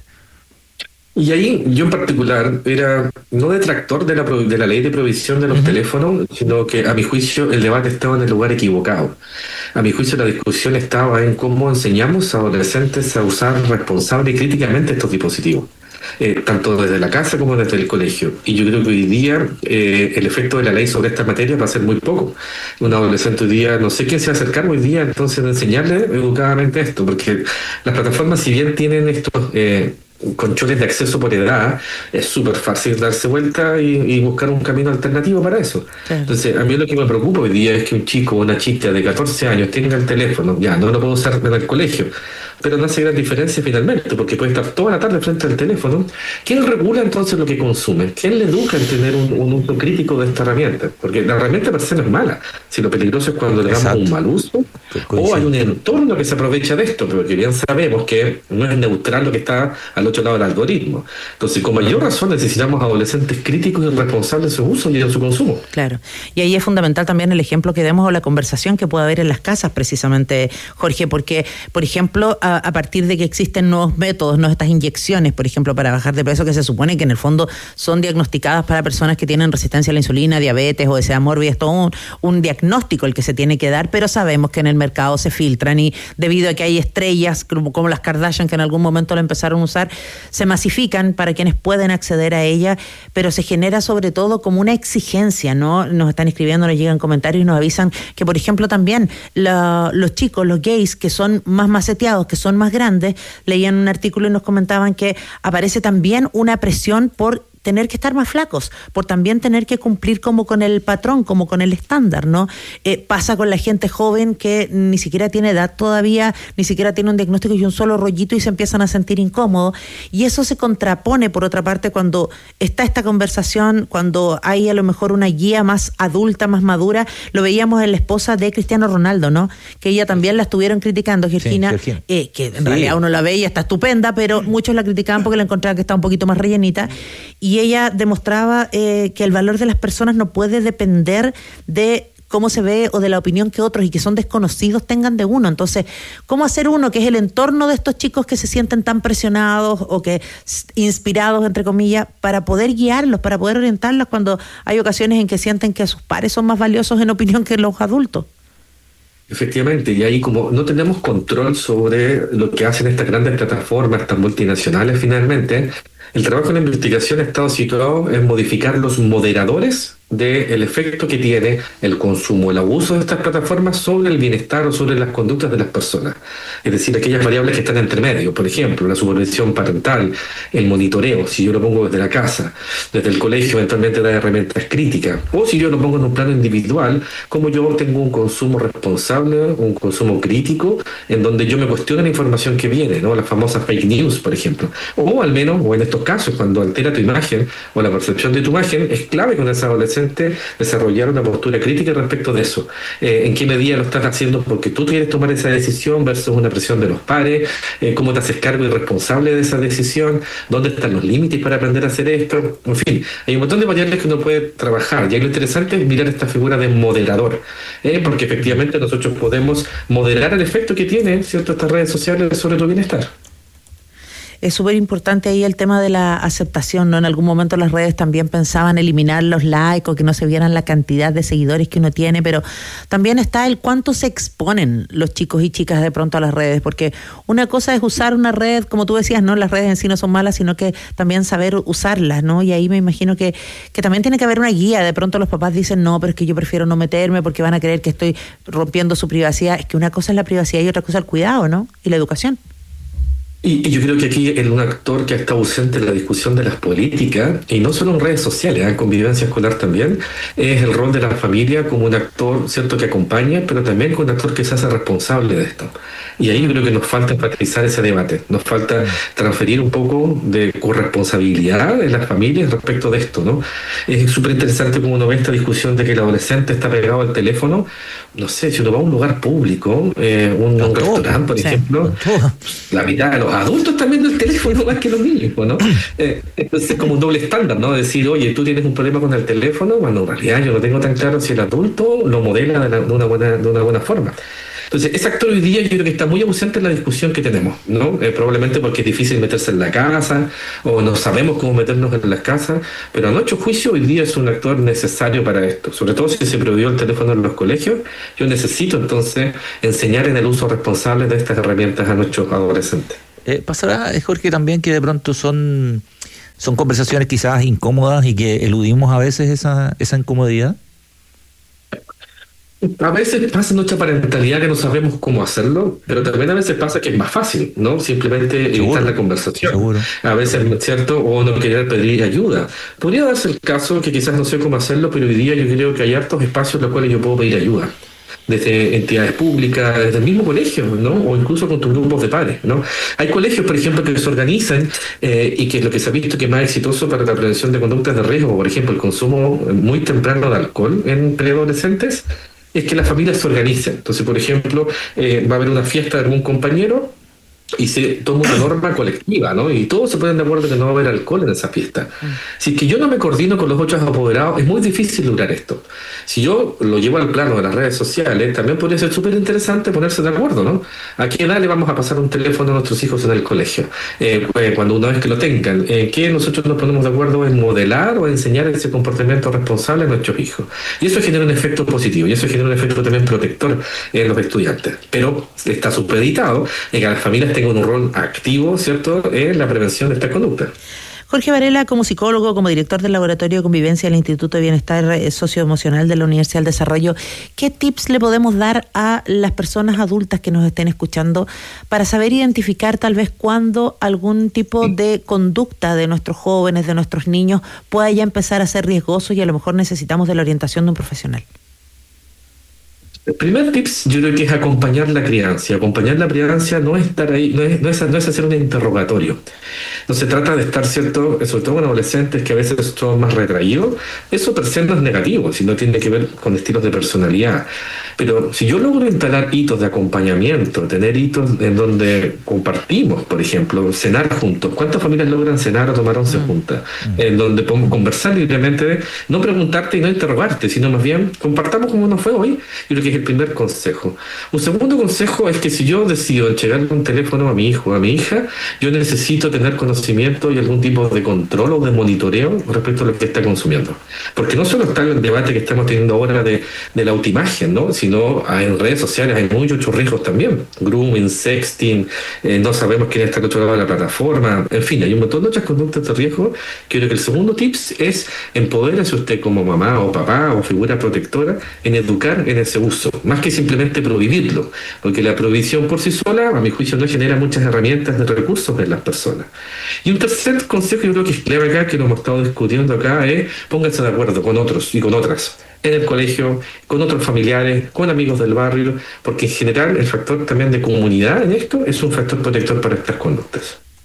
Y ahí yo en particular era no detractor de la, de la ley de prohibición de los uh-huh. teléfonos, sino que a mi juicio el debate estaba en el lugar equivocado. A mi juicio la discusión estaba en cómo enseñamos a adolescentes a usar responsable y críticamente estos dispositivos. Eh, tanto desde la casa como desde el colegio. Y yo creo que hoy día eh, el efecto de la ley sobre esta materia va a ser muy poco. Un adolescente hoy día, no sé quién se va a acercar hoy día entonces de enseñarle educadamente esto, porque las plataformas si bien tienen estos... Eh, controles de acceso por edad, es súper fácil darse vuelta y, y buscar un camino alternativo para eso. Sí. Entonces, a mí lo que me preocupa hoy día es que un chico o una chica de catorce años tenga el teléfono, ya no lo puedo usar en el colegio, pero no hace gran diferencia finalmente, porque puede estar toda la tarde frente al teléfono. ¿Quién regula entonces lo que consume? ¿Quién le educa en tener un, un uso crítico de esta herramienta? Porque la herramienta per se no es mala, si lo peligroso es cuando le damos Exacto. un mal uso, o hay un entorno que se aprovecha de esto, pero que bien sabemos que no es neutral lo que está al otro lado del algoritmo. Entonces, con mayor razón necesitamos adolescentes críticos y responsables de su uso y de su consumo. Claro, y ahí es fundamental también el ejemplo que demos o la conversación que pueda haber en las casas, precisamente, Jorge, porque, por ejemplo, a, a partir de que existen nuevos métodos, no estas inyecciones, por ejemplo, para bajar de peso, que se supone que en el fondo son diagnosticadas para personas que tienen resistencia a la insulina, diabetes, obesidad mórbida, es todo un, un diagnóstico el que se tiene que dar, pero sabemos que en el mercado se filtran y debido a que hay estrellas como, como las Kardashian que en algún momento lo empezaron a usar, se masifican para quienes pueden acceder a ella, pero se genera sobre todo como una exigencia, ¿no? Nos están escribiendo, nos llegan comentarios y nos avisan que, por ejemplo, también la, los chicos, los gays que son más maceteados, que son más grandes, leían un artículo y nos comentaban que aparece también una presión por tener que estar más flacos, por también tener que cumplir como con el patrón, como con el estándar, ¿no? Eh, pasa con la gente joven que ni siquiera tiene edad todavía, ni siquiera tiene un diagnóstico y un solo rollito y se empiezan a sentir incómodos. Y eso se contrapone, por otra parte, cuando está esta conversación, cuando hay a lo mejor una guía más adulta, más madura. Lo veíamos en la esposa de Cristiano Ronaldo, ¿no? Que ella también la estuvieron criticando, Georgina, sí, eh, que en sí. realidad uno la ve y está estupenda, pero muchos la criticaban porque la encontraban que está un poquito más rellenita. Y ella demostraba eh, que el valor de las personas no puede depender de cómo se ve o de la opinión que otros y que son desconocidos tengan de uno. Entonces, ¿cómo hacer uno que es el entorno de estos chicos que se sienten tan presionados o que inspirados, entre comillas, para poder guiarlos, para poder orientarlos cuando hay ocasiones en que sienten que sus pares son más valiosos en opinión que los adultos? Efectivamente, y ahí como no tenemos control sobre lo que hacen estas grandes plataformas, estas multinacionales finalmente, el trabajo en la investigación ha estado situado en modificar los moderadores del efecto que tiene el consumo, el abuso de estas plataformas sobre el bienestar o sobre las conductas de las personas. Es decir, aquellas variables que están entre medio, por ejemplo, la supervisión parental, el monitoreo, si yo lo pongo desde la casa, desde el colegio eventualmente da herramientas críticas, o si yo lo pongo en un plano individual, como yo tengo un consumo responsable, un consumo crítico, en donde yo me cuestiono la información que viene, ¿no? Las famosas fake news, por ejemplo, o al menos, o en estos estos casos, cuando altera tu imagen o la percepción de tu imagen, es clave con ese adolescente desarrollar una postura crítica respecto de eso. Eh, ¿En qué medida lo estás haciendo porque tú quieres tomar esa decisión versus una presión de los pares? Eh, ¿Cómo te haces cargo y responsable de esa decisión? ¿Dónde están los límites para aprender a hacer esto? En fin, hay un montón de variables que uno puede trabajar. Y ahí lo interesante es mirar esta figura de moderador, eh, porque efectivamente nosotros podemos moderar el efecto que tienen, ¿cierto?, estas redes sociales sobre tu bienestar. Es súper importante ahí el tema de la aceptación, ¿no? En algún momento las redes también pensaban eliminar los likes o que no se vieran la cantidad de seguidores que uno tiene, pero también está el cuánto se exponen los chicos y chicas de pronto a las redes, porque una cosa es usar una red, como tú decías, no, las redes en sí no son malas, sino que también saber usarlas, ¿no? Y ahí me imagino que, que también tiene que haber una guía. De pronto los papás dicen, no, pero es que yo prefiero no meterme porque van a creer que estoy rompiendo su privacidad. Es que una cosa es la privacidad y otra cosa el cuidado, ¿no? Y la educación. Y, y yo creo que aquí el, un actor que está ausente en la discusión de las políticas, y no solo en redes sociales, en convivencia escolar también, es el rol de la familia como un actor, cierto, que acompaña, pero también como un actor que se hace responsable de esto. Y ahí yo creo que nos falta enfatizar ese debate, nos falta transferir un poco de corresponsabilidad en las familias respecto de esto, ¿no? Es súper interesante como uno ve esta discusión de que el adolescente está pegado al teléfono. No sé, si uno va a un lugar público, eh, un, un restaurante, por sí, ejemplo, la mitad de los adultos están viendo el teléfono más que los niños, ¿no? Eh, entonces es como un doble estándar, ¿no? Decir, oye, tú tienes un problema con el teléfono, bueno, en realidad yo no tengo tan claro si el adulto lo modela de, la, de, una, buena, de una buena forma. Entonces, ese actor hoy día yo creo que está muy ausente en la discusión que tenemos, ¿no? Eh, probablemente porque es difícil meterse en la casa, o no sabemos cómo meternos en las casas, pero a nuestro juicio hoy día es un actor necesario para esto. Sobre todo si se prohibió el teléfono en los colegios, yo necesito entonces enseñar en el uso responsable de estas herramientas a nuestros adolescentes. Eh, pasará, Jorge, también que de pronto son, son conversaciones quizás incómodas y que eludimos a veces esa, esa incomodidad. A veces pasa nuestra parentalidad que no sabemos cómo hacerlo, pero también a veces pasa que es más fácil, ¿no? Simplemente evitar seguro, la conversación. Seguro. A veces, ¿cierto? O no querer pedir ayuda. Podría darse el caso que quizás no sé cómo hacerlo, pero hoy día yo creo que hay hartos espacios en los cuales yo puedo pedir ayuda. Desde entidades públicas, desde el mismo colegio, ¿no? O incluso con tus grupos de pares, ¿no? Hay colegios, por ejemplo, que se organizan eh, y que es lo que se ha visto que es más exitoso para la prevención de conductas de riesgo, por ejemplo, el consumo muy temprano de alcohol en preadolescentes, es que las familias se organicen. Entonces, por ejemplo, eh, va a haber una fiesta de algún compañero y se toma una norma colectiva, ¿no? Y todos se ponen de acuerdo que no va a haber alcohol en esa fiesta. Si es que yo no me coordino con los otros apoderados, es muy difícil lograr esto. Si yo lo llevo al plano de las redes sociales, también podría ser súper interesante ponerse de acuerdo, ¿no? ¿A qué edad le vamos a pasar un teléfono a nuestros hijos en el colegio? Eh, cuando una vez que lo tengan, eh, ¿qué nosotros nos ponemos de acuerdo en modelar o enseñar ese comportamiento responsable a nuestros hijos? Y eso genera un efecto positivo, y eso genera un efecto también protector en los estudiantes. Pero está supeditado en que las familias tengan un rol activo, ¿cierto?, en la prevención de esta conducta. Jorge Varela, como psicólogo, como director del Laboratorio de Convivencia del Instituto de Bienestar Socioemocional de la Universidad del Desarrollo, ¿qué tips le podemos dar a las personas adultas que nos estén escuchando para saber identificar tal vez cuándo algún tipo de conducta de nuestros jóvenes, de nuestros niños, pueda ya empezar a ser riesgoso y a lo mejor necesitamos de la orientación de un profesional? El primer tips yo creo que es acompañar la crianza. Acompañar la crianza no es estar ahí, no es, no es, no es hacer un interrogatorio. No se trata de estar, cierto, sobre todo con adolescentes que a veces son más retraídos. Eso per se no es negativo, sino tiene que ver con estilos de personalidad. Pero si yo logro instalar hitos de acompañamiento, tener hitos en donde compartimos, por ejemplo, cenar juntos. ¿Cuántas familias logran cenar o tomar once mm. juntas? Mm. En donde podemos conversar libremente, no preguntarte y no interrogarte, sino más bien compartamos cómo nos fue hoy. Yo creo que es el primer consejo. Un segundo consejo es que si yo decido entregarle un teléfono a mi hijo o a mi hija, yo necesito tener conocimiento y algún tipo de control o de monitoreo respecto a lo que está consumiendo. Porque no solo está el debate que estamos teniendo ahora de, de la autoimagen, ¿no?, sino en redes sociales hay muchos riesgos también. Grooming, sexting, eh, no sabemos quién está al otro lado de la plataforma, en fin, hay un montón de otras conductas de riesgo. Creo que el segundo tips es empoderarse usted como mamá o papá o figura protectora en educar en ese uso, más que simplemente prohibirlo, porque la prohibición por sí sola, a mi juicio, no genera muchas herramientas de recursos en las personas. Y un tercer consejo, yo creo que es clave acá, que lo hemos estado discutiendo acá, es pónganse de acuerdo con otros y con otras, en el colegio, con otros familiares, con amigos del barrio, porque en general el factor también de comunidad en esto es un factor protector para estas conductas.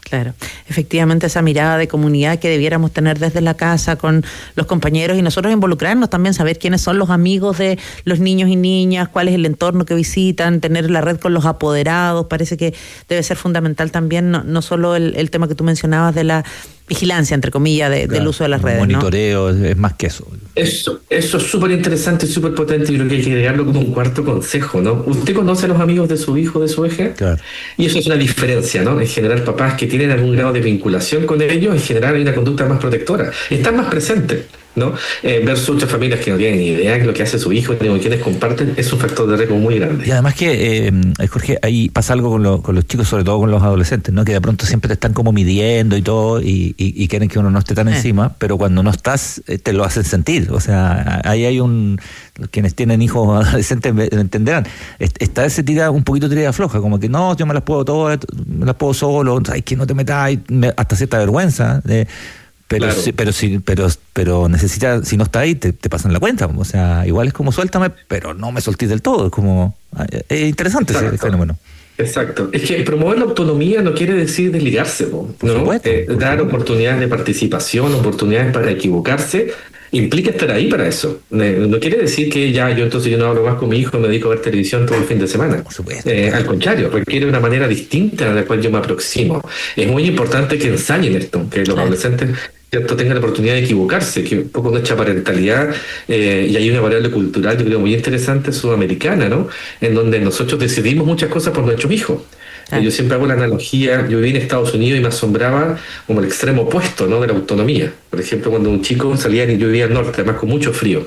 Claro, efectivamente esa mirada de comunidad que debiéramos tener desde la casa con los compañeros y nosotros involucrarnos también, saber quiénes son los amigos de los niños y niñas, cuál es el entorno que visitan, tener la red con los apoderados, parece que debe ser fundamental también, no, no solo el, el tema que tú mencionabas de la vigilancia, entre comillas, de, claro, del uso de las redes. Monitoreo, ¿no? Es más que eso. Eso, eso es súper interesante, súper potente, y creo que hay que agregarlo como un cuarto consejo, ¿no? Usted conoce a los amigos de su hijo, de su hija, claro. Y eso es una diferencia, ¿no? En general, papás que tienen algún grado de vinculación con ellos, en general hay una conducta más protectora, están más presentes, ¿no? Eh, versus otras familias que no tienen ni idea de lo que hace su hijo, ni con quienes comparten, es un factor de riesgo muy grande. Y además que, eh, Jorge, ahí pasa algo con, lo, con los chicos, sobre todo con los adolescentes, ¿no? Que de pronto siempre te están como midiendo y todo, y, y, y quieren que uno no esté tan eh. encima, pero cuando no estás, eh, te lo hacen sentir. O sea, ahí hay un... Quienes tienen hijos adolescentes me entenderán. Está ese tira, un poquito tira floja, como que no, yo me las puedo todas, me las puedo solo, ay, que no te metas, hasta cierta vergüenza, eh, Pero, claro. sí, pero sí, pero pero necesita, si no está ahí, te, te pasan la cuenta. O sea, igual es como suéltame, pero no me soltís del todo. Es como, es interesante Exacto. ese fenómeno. Exacto. Es que promover la autonomía no quiere decir desligarse, ¿no? Por supuesto, eh, por dar supuesto. Oportunidades de participación, oportunidades para equivocarse, implica estar ahí para eso. Eh, no quiere decir que ya yo entonces yo no hablo más con mi hijo y me dedico a ver televisión todo el fin de semana. Por supuesto. Eh, al contrario, requiere una manera distinta a la cual yo me aproximo. Es muy importante que ensayen esto, que los adolescentes ¿cierto? Tengan la oportunidad de equivocarse, que un poco nuestra parentalidad, eh, y hay una variable cultural, yo creo, muy interesante, sudamericana, ¿no? En donde nosotros decidimos muchas cosas por nuestros hijos. Ah. Yo siempre hago la analogía, yo viví en Estados Unidos y me asombraba como el extremo opuesto, ¿no? De la autonomía. Por ejemplo, cuando un chico salía, yo vivía al norte, además con mucho frío.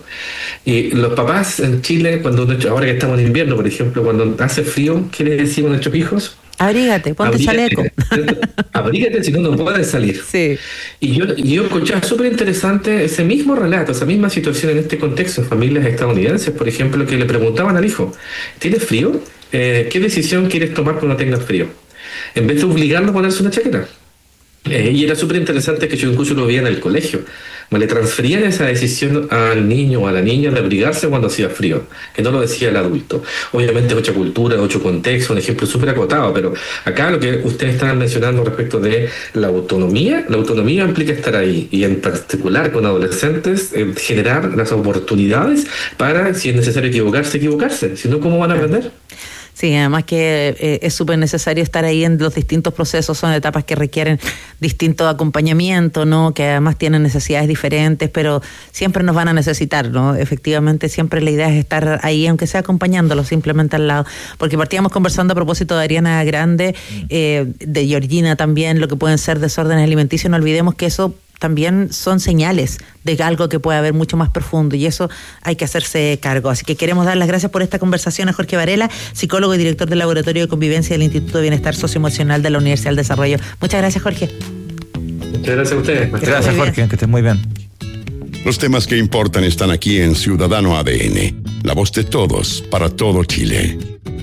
Y los papás en Chile, cuando ahora que estamos en invierno, por ejemplo, cuando hace frío, ¿qué le decimos a nuestros hijos? Abrígate, ponte Abrígate, chaleco. Abrígate, si no, no puedes salir. Sí. Y yo, y yo escuchaba súper interesante ese mismo relato, esa misma situación en este contexto, en familias estadounidenses, por ejemplo, que le preguntaban al hijo, ¿tienes frío? Eh, ¿Qué decisión quieres tomar cuando tengas frío? En vez de obligarlo a ponerse una chaqueta. Eh, y era súper interesante que yo incluso lo veía en el colegio. Me le transferían esa decisión al niño o a la niña de abrigarse cuando hacía frío, que no lo decía el adulto. Obviamente es otra cultura, otro contexto, un ejemplo súper acotado, pero acá lo que ustedes estaban mencionando respecto de la autonomía, la autonomía implica estar ahí, y en particular con adolescentes, eh, generar las oportunidades para, si es necesario equivocarse, equivocarse, si no, ¿cómo van a aprender? Sí, además que eh, es súper necesario estar ahí en los distintos procesos, son etapas que requieren distinto acompañamiento, ¿no? Que además tienen necesidades diferentes, pero siempre nos van a necesitar, ¿no? Efectivamente, siempre la idea es estar ahí, aunque sea acompañándolos simplemente al lado, porque partíamos conversando a propósito de Ariana Grande, eh, de Georgina también, lo que pueden ser desórdenes alimenticios, no olvidemos que eso también son señales de algo que puede haber mucho más profundo, y eso hay que hacerse cargo. Así que queremos dar las gracias por esta conversación a Jorge Varela, psicólogo y director del Laboratorio de Convivencia del Instituto de Bienestar Socioemocional de la Universidad del Desarrollo. Muchas gracias, Jorge. Muchas gracias a ustedes. Gracias, Jorge, que estés muy bien. Los temas que importan están aquí en Ciudadano A D N, la voz de todos para todo Chile.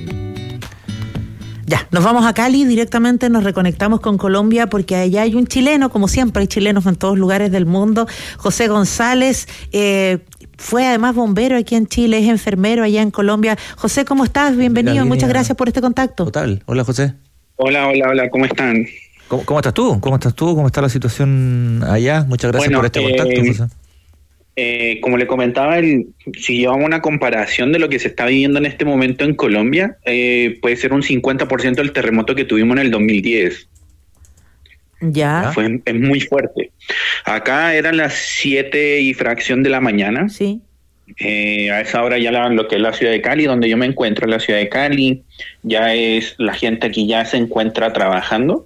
Ya, nos vamos a Cali directamente, nos reconectamos con Colombia porque allá hay un chileno, como siempre hay chilenos en todos lugares del mundo, José González, eh, fue además bombero aquí en Chile, es enfermero allá en Colombia. José, ¿cómo estás? Bienvenido, muchas gracias por este contacto. Total, hola José. Hola, hola, hola, ¿cómo están? ¿Cómo, cómo estás tú? ¿Cómo estás tú? ¿Cómo está la situación allá? Muchas gracias bueno, por este eh, contacto, José. Eh, como le comentaba, el, si llevamos una comparación de lo que se está viviendo en este momento en Colombia, eh, puede ser un cincuenta por ciento del terremoto que tuvimos en el dos mil diez. Ya. Fue, es muy fuerte. Acá eran las siete y fracción de la mañana. Sí. Eh, a esa hora ya la, lo que es la ciudad de Cali, donde yo me encuentro en la ciudad de Cali, ya es, la gente aquí ya se encuentra trabajando.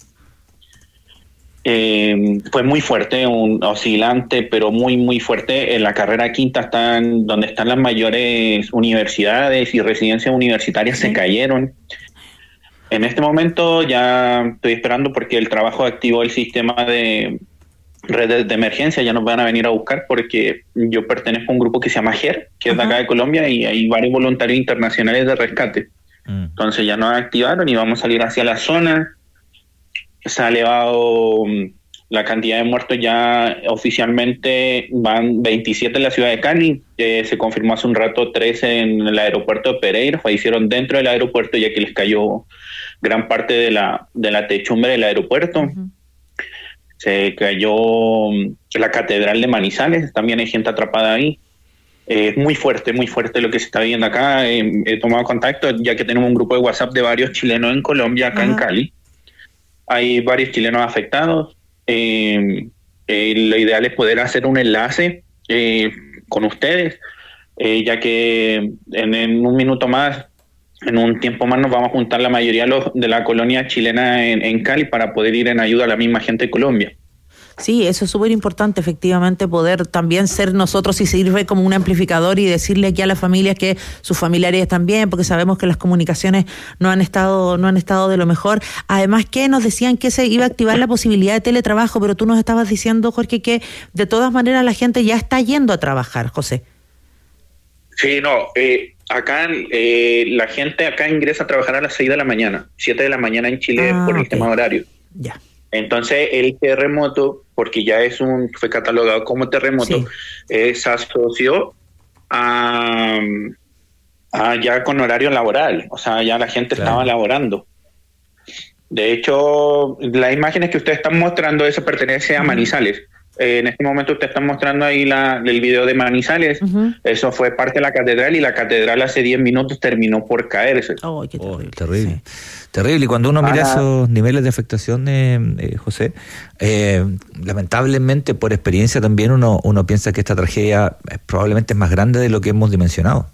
Eh, fue muy fuerte, un oscilante, pero muy, muy fuerte. En la carrera quinta, están donde están las mayores universidades y residencias universitarias, sí. Se cayeron. En este momento ya estoy esperando porque el trabajo activó el sistema de redes de emergencia, ya nos van a venir a buscar porque yo pertenezco a un grupo que se llama G E R, que uh-huh. es de acá de Colombia, y hay varios voluntarios internacionales de rescate. Uh-huh. Entonces ya nos activaron y vamos a salir hacia la zona. Se ha elevado la cantidad de muertos, ya oficialmente van veintisiete en la ciudad de Cali, eh, se confirmó hace un rato trece en el aeropuerto de Pereira, fallecieron dentro del aeropuerto ya que les cayó gran parte de la de la techumbre del aeropuerto. Uh-huh. se cayó la Catedral de Manizales, también hay gente atrapada ahí. Es eh, muy fuerte, muy fuerte lo que se está viendo acá. Eh, he tomado contacto, ya que tenemos un grupo de WhatsApp de varios chilenos en Colombia, acá Ajá. en Cali. Hay varios chilenos afectados. Eh, eh, lo ideal es poder hacer un enlace eh, con ustedes, eh, ya que en, en un minuto más, en un tiempo más, nos vamos a juntar la mayoría de, los, de la colonia chilena en, en Cali para poder ir en ayuda a la misma gente de Colombia. Sí, eso es súper importante, efectivamente, poder también ser nosotros y sirve como un amplificador y decirle aquí a las familias que sus familiares están bien, porque sabemos que las comunicaciones no han estado no han estado de lo mejor. Además, que nos decían que se iba a activar la posibilidad de teletrabajo, pero tú nos estabas diciendo, Jorge, que de todas maneras la gente ya está yendo a trabajar, José. Sí, no, eh, acá eh, la gente acá ingresa a trabajar a las seis de la mañana, siete de la mañana en Chile ah, por el okay. tema horario. Ya. Entonces el terremoto, porque ya es un fue catalogado como terremoto, sí. eh, se asoció a, a ya con horario laboral, o sea, ya la gente claro. estaba laborando. De hecho, las imágenes que ustedes están mostrando, eso pertenece a Manizales. Eh, en este momento ustedes están mostrando ahí la, el video de Manizales. Uh-huh. Eso fue parte de la catedral y la catedral hace diez minutos terminó por caerse. Oh, qué terrible. Oh, terrible. Sí. Terrible. Y cuando uno mira ah, esos niveles de afectación, eh, eh, José, eh, lamentablemente por experiencia también uno, uno piensa que esta tragedia eh, probablemente es más grande de lo que hemos dimensionado.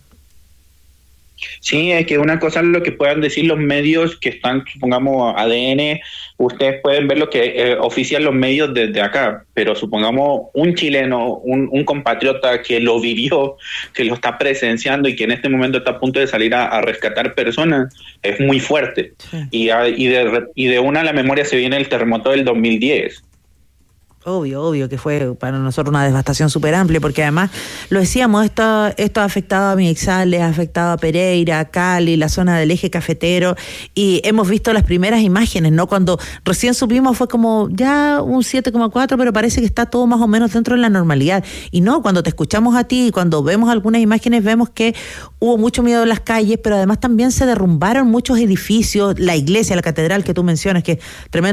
Sí, es que una cosa es lo que puedan decir los medios que están, supongamos, A D N, ustedes pueden ver lo que eh, ofician los medios desde acá, pero supongamos un chileno, un, un compatriota que lo vivió, que lo está presenciando y que en este momento está a punto de salir a, a rescatar personas, es muy fuerte. Sí. Y, a, y, de, y de una a la memoria se viene el terremoto del dos mil diez. Obvio, obvio que fue para nosotros una devastación súper amplia, porque además, lo decíamos, esto, esto ha afectado a Manizales, ha afectado a Pereira, a Cali, la zona del eje cafetero, y hemos visto las primeras imágenes, ¿no? Cuando recién subimos fue como ya un siete coma cuatro, pero parece que está todo más o menos dentro de la normalidad. Y no, cuando te escuchamos a ti y cuando vemos algunas imágenes, vemos que hubo mucho miedo en las calles, pero además también se derrumbaron muchos edificios, la iglesia, la catedral que tú mencionas, que es tremendo.